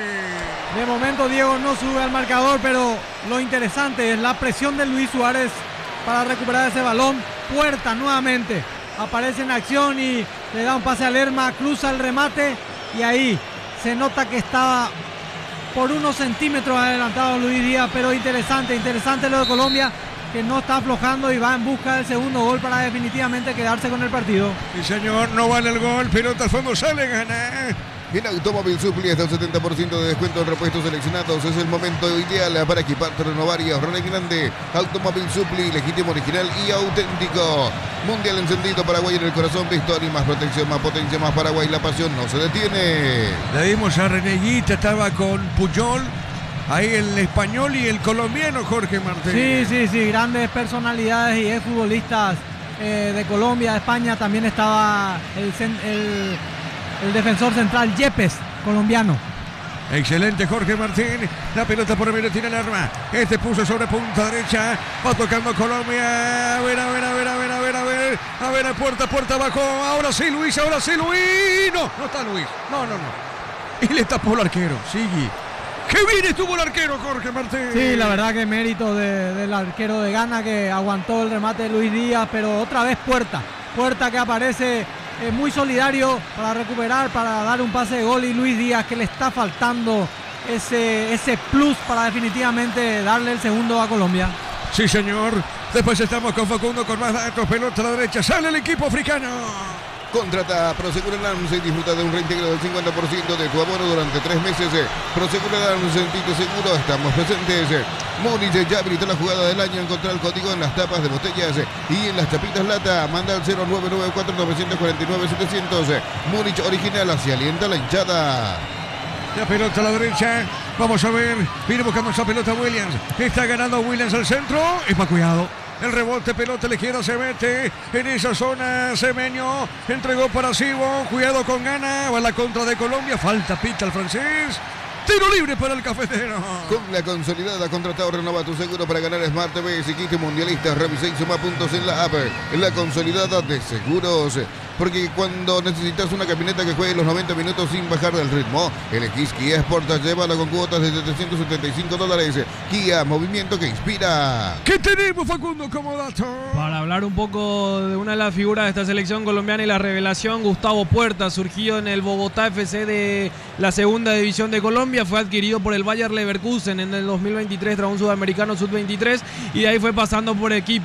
De momento Diego no sube al marcador, pero lo interesante es la presión de Luis Suárez para recuperar ese balón. Puerta nuevamente aparece en acción y le da un pase a Lerma, cruza el remate y ahí se nota que estaba por unos centímetros adelantado Luis Díaz, pero interesante, interesante lo de Colombia, que no está aflojando y va en busca del segundo gol para definitivamente quedarse con el partido. Sí, señor, no vale el gol, pelota al fondo, sale, gana. En Automóvil Supli hasta un setenta por ciento de descuento en repuestos seleccionados. Es el momento ideal para equiparte, renovar y ahorrar en grande. Automóvil Supli, legítimo, original y auténtico. Mundial encendido, Paraguay en el corazón. Victoria, más protección, más potencia, más Paraguay. La pasión no se detiene. Le dimos a Reneguita, estaba con Puyol. Ahí el español y el colombiano Jorge Martín. Sí, sí, sí, grandes personalidades y futbolistas eh, de Colombia, de España. También estaba el... el El defensor central Yepes, colombiano. Excelente Jorge Martín. La pelota por el medio tiene el arma. Este puso sobre punta derecha. Va tocando Colombia. A ver, a ver, a ver, a ver, a ver, a ver. A ver, a puerta, puerta abajo. Ahora sí Luis, ahora sí Luis. No, no está Luis. No, no, no. Y le tapó el arquero. Sigue. ¡Qué bien estuvo el arquero Jorge Martín! Sí, la verdad que mérito de, del arquero de Ghana que aguantó el remate de Luis Díaz. Pero otra vez Puerta. Puerta que aparece... Eh, muy solidario para recuperar, para dar un pase de gol, y Luis Díaz que le está faltando ese, ese plus para definitivamente darle el segundo a Colombia. Sí, señor. Después estamos con Facundo con más datos. Pelota a la derecha. Sale el equipo africano. Contrata Prosegur Alarms y disfruta de un reintegro del cincuenta por ciento de tu abono durante tres meses. Prosegur Alarms, sentite seguro, estamos presentes. Múnich ya habilitó la jugada del año. Encontrá el código en las tapas de botellas y en las tapitas lata. Manda al cero nueve nueve cuatro nueve cuatro nueve siete cero cero. Múnich original, así alienta la hinchada. La pelota a la derecha. Vamos a ver. Viene buscando esa pelota Williams. Está ganando Williams al centro. Es más cuidado. El rebote, pelota a la izquierda, se mete en esa zona. Semenyo entregó para Sibo. Cuidado con Ghana. Va a la contra de Colombia. Falta, pita el francés. Tiro libre para el cafetero. Con la consolidada contratado, renova tu seguro para ganar Smart T V. Si quiste mundialistas, revisa y suma puntos en la app. En la consolidada de seguros. Porque cuando necesitas una camioneta que juegue los noventa minutos sin bajar del ritmo, elegís Kia Sportage, llévala con cuotas de setecientos setenta y cinco dólares. Kia, movimiento que inspira. ¿Qué tenemos, Facundo, como dato? Para hablar un poco de una de las figuras de esta selección colombiana y la revelación, Gustavo Puerta, surgido en el Bogotá F C de la segunda división de Colombia, fue adquirido por el Bayer Leverkusen en el dos mil veintitrés tras un sudamericano sub veintitrés y de ahí fue pasando por equipos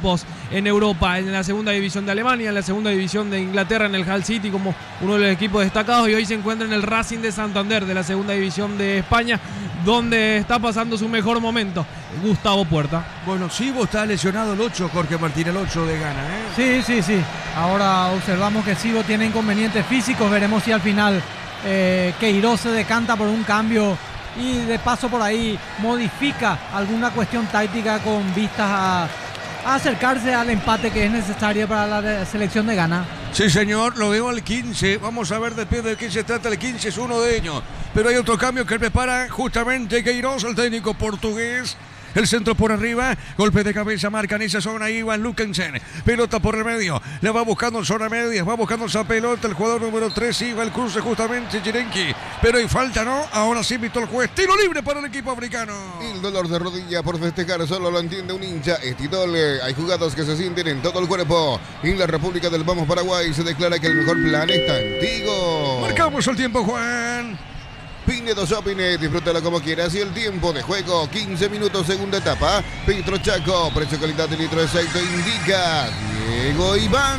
en Europa, en la segunda división de Alemania, en la segunda división de Inglaterra, en el Hull City como uno de los equipos destacados, y hoy se encuentra en el Racing de Santander de la segunda división de España, donde está pasando su mejor momento Gustavo Puerta. Bueno, Sibo está lesionado el ocho, Jorge Martín, el ocho de Ghana, ¿eh? Sí, sí, sí. Ahora observamos que Sibo tiene inconvenientes físicos. Veremos si al final eh, Queiroz se decanta por un cambio y de paso por ahí modifica alguna cuestión táctica con vistas a, a acercarse al empate que es necesario para la de- selección de Ghana. Sí, señor, lo veo al quince. Vamos a ver después de qué se trata. El quince es uno de ellos. Pero hay otro cambio que prepara justamente Queiroz, el técnico portugués. El centro por arriba, golpe de cabeza, marca en esa zona Ivan Lukensen, pelota por el medio, la va buscando en zona media, va buscando esa pelota el jugador número tres, iba el cruce justamente Chirenki, pero hay falta, ¿no? Ahora sí invitó el juez, tiro libre para el equipo africano. El dolor de rodilla por festejar solo lo entiende un hincha. Estidol, eh, hay jugadas que se sienten en todo el cuerpo. En la República del Vamos Paraguay se declara que el mejor plan está en Tigo. Marcamos el tiempo, Juan. Pinedo Shopping, eh, disfrútalo como quieras. Y el tiempo de juego, quince minutos, segunda etapa. Petro Chaco, precio calidad de litro de aceite indica Diego Iván.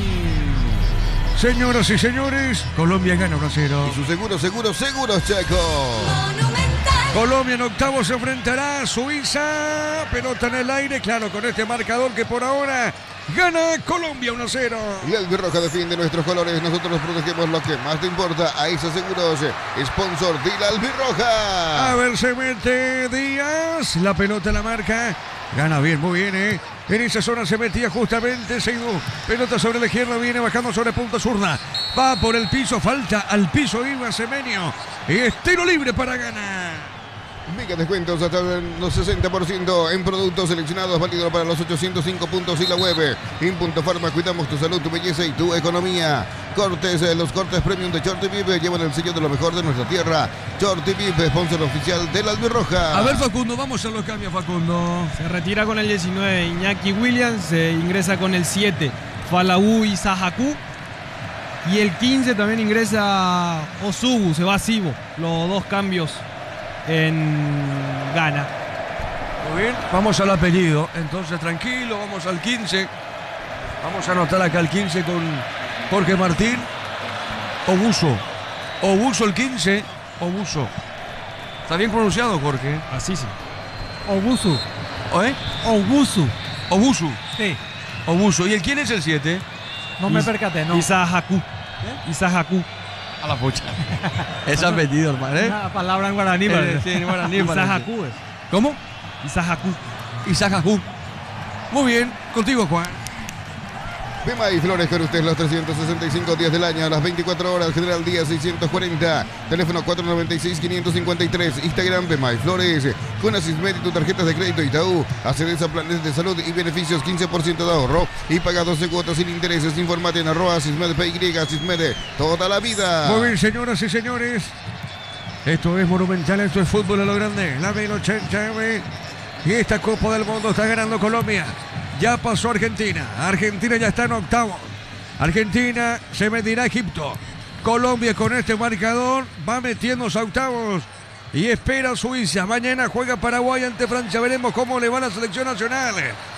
Señoras y señores, Colombia gana uno a cero. Y su seguro, seguro, seguro Chaco. Colombia en octavos se enfrentará a Suiza. Pelota en el aire, claro, con este marcador que por ahora gana Colombia uno a cero. La albirroja defiende nuestros colores. Nosotros protegemos lo que más te importa. A esos seguros, sponsor de la albirroja. A ver, se mete Díaz. La pelota la marca. Gana bien, muy bien, ¿eh? En esa zona se metía justamente Seydú. Pelota sobre la izquierda, viene bajando sobre punta zurda. Va por el piso, falta al piso Iba Semenio. Y es tiro libre para ganar. Mega descuentos hasta los sesenta por ciento en productos seleccionados, válido para los ochocientos cinco puntos y la web. En Punto Farma cuidamos tu salud, tu belleza y tu economía. Cortes, eh, los cortes premium de Shorty Vive llevan el sello de lo mejor de nuestra tierra. Shorty Vive, sponsor oficial de la albirroja. A ver, Facundo, vamos a los cambios, Facundo. Se retira con el diecinueve Iñaki Williams, se ingresa con el siete Falau Isahaku, y el quince también ingresa Osubu, se va a Sibo. Los dos cambios en Ghana. Muy bien, vamos al apellido. Entonces, tranquilo, vamos al quince. Vamos a anotar acá el quince con Jorge Martín. Obuso. Obuso el quince. Obuso. ¿Está bien pronunciado, Jorge? Así sí. Obusu. ¿Eh? Obusu. Obusu. Sí, Obuso. ¿Y el quién es el siete? no me Is- percaté, ¿no? Isahaku. Isahaku. A la pocha. Es apellido, hermano, ¿eh? Una palabra en guaraní. Eh, parece. sí, en guaraní parece. Isahaku es. ¿Cómo? Isahaku. Isahaku. Muy bien, contigo, Juan. Bema y Flores con usted los trescientos sesenta y cinco días del año, las veinticuatro horas, General Díaz seiscientos cuarenta, teléfono cuatro noventa y seis quinientos cincuenta y tres, Instagram Bema y Flores, con Asismed y tus tarjetas de crédito Itaú, accedes a planes de salud y beneficios, quince por ciento de ahorro y paga doce cuotas sin intereses. Informate en arroba Asismed P Y, Asismed toda la vida. Muy bien, señoras y señores. Esto es Monumental, esto es fútbol a lo grande. La del ochenta y esta Copa del Mundo está ganando Colombia. Ya pasó Argentina. Argentina ya está en octavos. Argentina se medirá a Egipto. Colombia con este marcador va metiéndose a octavos y espera a Suiza. Mañana juega Paraguay ante Francia. Veremos cómo le va a la selección nacional.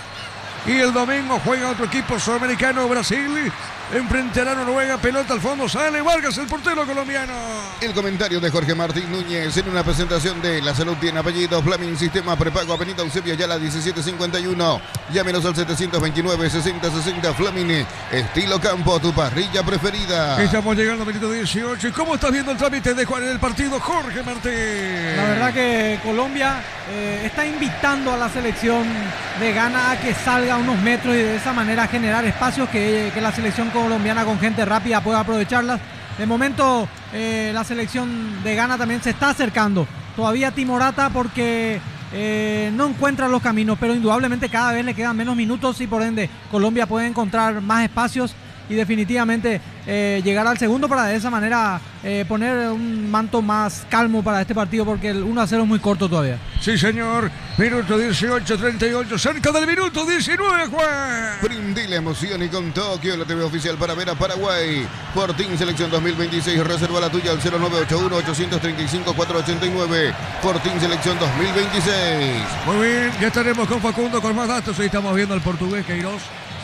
Y el domingo juega otro equipo sudamericano, Brasil. Enfrentará a Noruega, pelota al fondo, sale Vargas, el portero colombiano. El comentario de Jorge Martín Núñez en una presentación de La Salud tiene apellido, Flaming Sistema Prepago, Avenida Eusebio Ayala diecisiete cincuenta y uno. Llámenos al setecientos veintinueve sesenta sesenta. Flaming, estilo campo, tu parrilla preferida. Estamos llegando al minuto dieciocho. ¿Y cómo estás viendo el trámite de Juan en el partido, Jorge Martín? La verdad que Colombia eh, está invitando a la selección de Ghana a que salga unos metros y de esa manera generar espacios que, que la selección colombiana con gente rápida pueda aprovecharlas. De momento eh, la selección de Ghana también se está acercando. Todavía timorata porque eh, no encuentra los caminos, pero indudablemente cada vez le quedan menos minutos y por ende Colombia puede encontrar más espacios y definitivamente eh, llegar al segundo para de esa manera eh, poner un manto más calmo para este partido porque el uno a cero es muy corto todavía. Sí, señor. Minuto dieciocho, treinta y ocho, cerca del minuto diecinueve, Juan. Brindí la emoción y con Tokio, la T V oficial para ver a Paraguay. Fortín Selección dos mil veintiséis, reserva la tuya al cero nueve ocho uno, ocho tres cinco, cuatro ocho nueve. Fortín Selección dos mil veintiséis. Muy bien, ya estaremos con Facundo con más datos. Ahí estamos viendo al portugués Queiroz.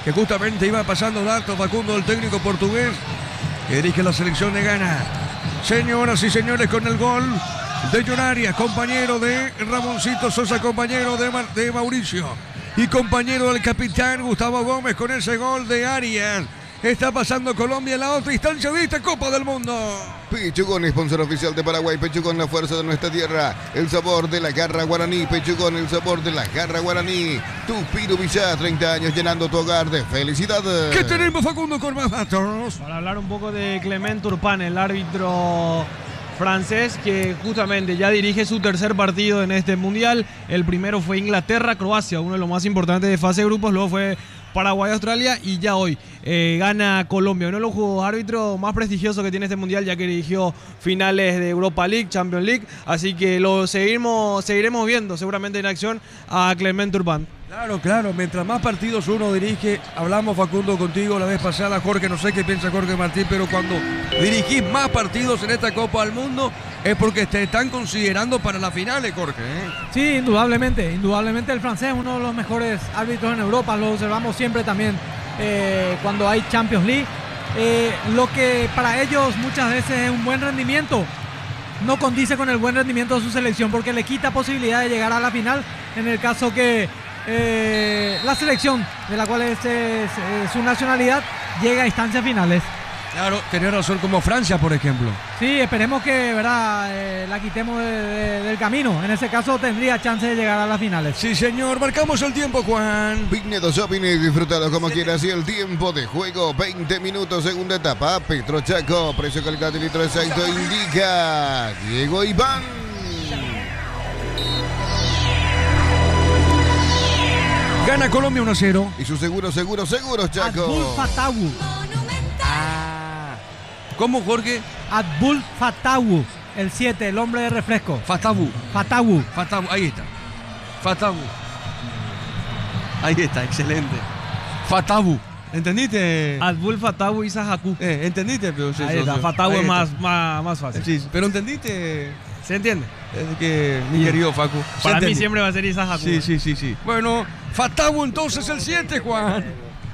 que justamente iba pasando datos, Facundo, el técnico portugués que dirige la selección de Ghana. Señoras y señores, con el gol de John Arias, compañero de Ramoncito Sosa, compañero de, Ma- de Mauricio y compañero del capitán Gustavo Gómez, con ese gol de Arias. Está pasando Colombia en la otra instancia de esta Copa del Mundo. Pechugón, sponsor oficial de Paraguay. Pechugón, la fuerza de nuestra tierra. El sabor de la garra guaraní. Pechugón, el sabor de la garra guaraní. Tupiru Villá, treinta años llenando tu hogar de felicidad. ¿Qué tenemos, Facundo, con más datos? Para hablar un poco de Clement Turpin, el árbitro francés que justamente ya dirige su tercer partido en este mundial. El primero fue Inglaterra-Croacia, uno de los más importantes de fase de grupos. Luego fue Paraguay-Australia y ya hoy eh, gana Colombia, uno de los árbitros más prestigiosos que tiene este mundial, ya que dirigió finales de Europa League, Champions League, así que lo seguimos, seguiremos viendo seguramente en acción a Clement Turpin. Claro, claro, mientras más partidos uno dirige, hablamos, Facundo, contigo la vez pasada, Jorge, no sé qué piensa Jorge Martín, pero cuando dirigís más partidos en esta Copa del Mundo es porque te están considerando para las finales, Jorge, ¿eh? Sí, indudablemente, indudablemente el francés es uno de los mejores árbitros en Europa, lo observamos siempre también eh, cuando hay Champions League. Eh, lo que para ellos muchas veces es un buen rendimiento, no condice con el buen rendimiento de su selección porque le quita posibilidad de llegar a la final en el caso que Eh, la selección de la cual es, es, es su nacionalidad llega a instancias finales. Claro, tenía razón, como Francia, por ejemplo. Sí, esperemos que, ¿verdad?, eh, la quitemos de, de, del camino. En ese caso tendría chance de llegar a las finales. Sí, señor, marcamos el tiempo, Juan. Vigneto Shopping y disfrutalo como quieras. Y el tiempo de juego, veinte minutos, segunda etapa. Petrochaco, precio, calidad de litro exacto, indica Diego Iván. Gana Colombia uno a cero. Y su seguro, seguro, seguro, Chaco. Abdul Fatawu. Ah. ¿Cómo, Jorge? Abdul Fatawu, el siete, el hombre de refresco. Fatawu. Fatawu. Fatawu, ahí está. Fatawu. Ahí está, excelente. Fatawu. ¿Entendiste? Abdul Fatawu Isa Haku. Eh, ¿Entendiste? Pero, Ahí está, Fatawu es más, más, más fácil. Sí, pero ¿entendiste? ¿Se entiende? Es que mi querido Facu. Para mí entendió. siempre va a ser Isa Haku. Sí, sí, sí, sí. Bueno, Fatawu entonces el siete, Juan.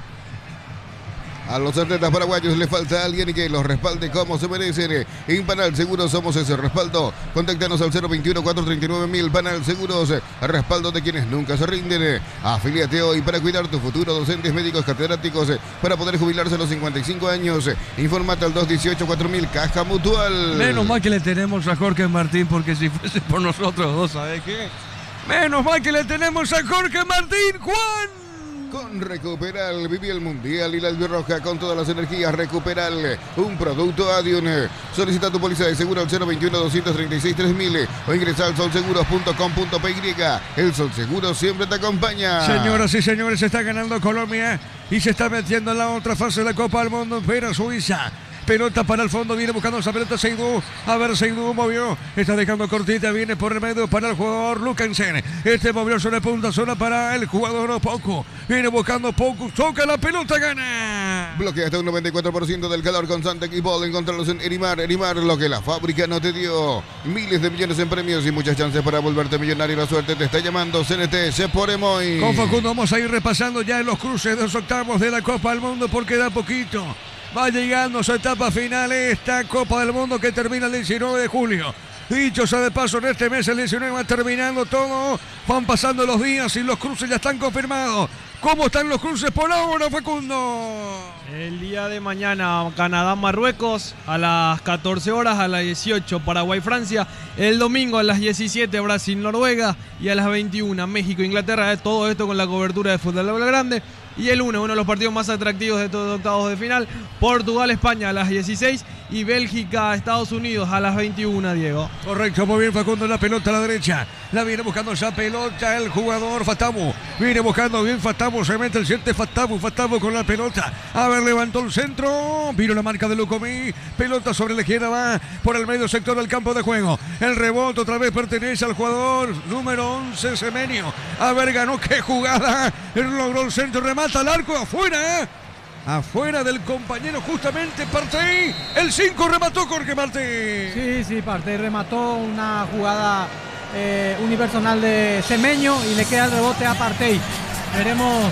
A los atletas paraguayos le falta alguien que los respalde como se merecen. En Panal Seguros somos ese respaldo. Contáctanos al cero veintiuno, cuatrocientos treinta y nueve mil. Panal Seguros, respaldo de quienes nunca se rinden. Afíliate hoy para cuidar tu futuro. Docentes, médicos, catedráticos, para poder jubilarse a los cincuenta y cinco años. Informate al dos dieciocho cuatro mil, Caja Mutual. Menos mal que le tenemos a Jorge Martín, porque si fuese por nosotros dos, ¿sabes qué? Menos mal que le tenemos a Jorge Martín, Juan. Con Recuperal, viví el Mundial y la albirroja con todas las energías. Recuperal, un producto Adion. Solicita tu póliza de seguro al cero veintiuno, doscientos treinta y seis, tres mil o ingresa al solseguros punto com punto pe ye. El Sol Seguro siempre te acompaña. Señoras y señores, se está ganando Colombia y se está metiendo en la otra fase de la Copa del Mundo. Espera Suiza. Pelota para el fondo, viene buscando esa pelota Seydou. A ver, Seydou movió, está dejando cortita, viene por el medio para el jugador Lukensen. Este movió sobre punta, sola para el jugador Poco. Viene buscando Poco, toca la pelota, gana. Bloquea hasta un noventa y cuatro por ciento del calor constante equipo. Encontrarlos en Erimar. Erimar, lo que la fábrica no te dio. Miles de millones en premios y muchas chances para volverte millonario. La suerte te está llamando. C N T, se por Emoy. Con Facundo vamos a ir repasando ya en los cruces de los octavos de la Copa del Mundo porque da poquito. Va llegando a su etapa final esta Copa del Mundo que termina el diecinueve de julio. Dicho sea de paso, en este mes el diecinueve va terminando todo. Van pasando los días y los cruces ya están confirmados. ¿Cómo están los cruces por ahora, Facundo? El día de mañana Canadá-Marruecos a las catorce horas, a las dieciocho Paraguay-Francia. El domingo a las diecisiete Brasil-Noruega y a las veintiuna México-Inglaterra. Todo esto con la cobertura de Fútbol Grande. Y el lunes, uno de los partidos más atractivos de todos los octavos de final, Portugal-España a las dieciséis y Bélgica-Estados Unidos a las veintiuna, Diego. Correcto, muy bien Facundo, la pelota a la derecha. La viene buscando esa pelota el jugador Fatawu. Viene buscando bien Fatawu, se mete el siete Fatawu, Fatawu con la pelota. A ver, levantó el centro, vino la marca de Lucumí. Pelota sobre la izquierda, va por el medio sector del campo de juego. El rebote otra vez pertenece al jugador número once, Semenyo. A ver, ganó, qué jugada. Logró el centro, remata al arco, afuera. Afuera del compañero justamente Partey. El cinco remató Jorge Martín. Sí, sí, Partey remató una jugada eh, unipersonal de Semenyo y le queda el rebote a Partey. Veremos qué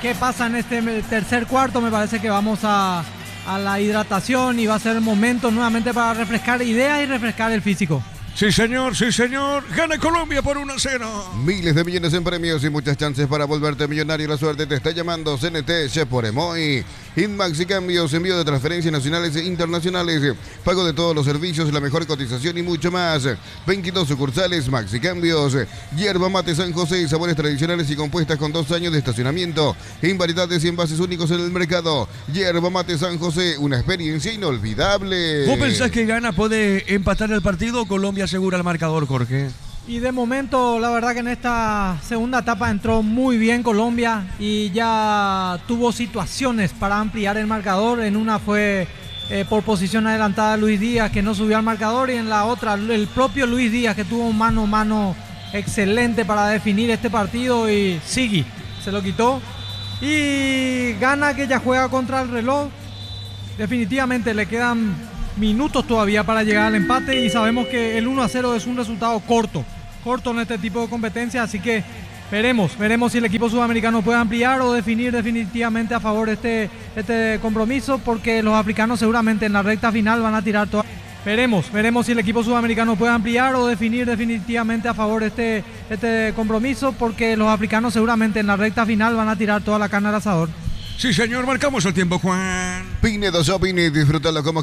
qué pasa en este tercer cuarto. Me parece que vamos a, a la hidratación y va a ser el momento nuevamente para refrescar ideas y refrescar el físico. Sí, señor, sí, señor. Gana Colombia por uno a cero. Miles de millones en premios y muchas chances para volverte millonario. La suerte te está llamando. C N T, Chef por Emoy. Inmax y cambios, envío de transferencias nacionales e internacionales, pago de todos los servicios, la mejor cotización y mucho más. veintidós sucursales, Maxi Cambios. Yerba Mate San José, sabores tradicionales y compuestas con dos años de estacionamiento. En variedades y envases únicos en el mercado. Yerba Mate San José, una experiencia inolvidable. ¿Vos pensás que Ghana puede empatar el partido o Colombia asegura el marcador, Jorge? Y de momento, la verdad que en esta segunda etapa entró muy bien Colombia y ya tuvo situaciones para ampliar el marcador. En una fue eh, por posición adelantada Luis Díaz, que no subió al marcador, y en la otra el propio Luis Díaz, que tuvo un mano a mano excelente para definir este partido, y Sigui se lo quitó. Y Ghana, que ya juega contra el reloj. Definitivamente le quedan minutos todavía para llegar al empate y sabemos que el uno a cero es un resultado corto, corto en este tipo de competencia, así que veremos, veremos si el equipo sudamericano puede ampliar o definir definitivamente a favor este, este compromiso, porque los africanos seguramente en la recta final van a tirar toda... Veremos, veremos si el equipo sudamericano puede ampliar o definir definitivamente a favor este, este compromiso, porque los africanos seguramente en la recta final van a tirar toda la carne al asador. Sí, señor, marcamos el tiempo, Juan. Pinedo Shopping, disfrútalo como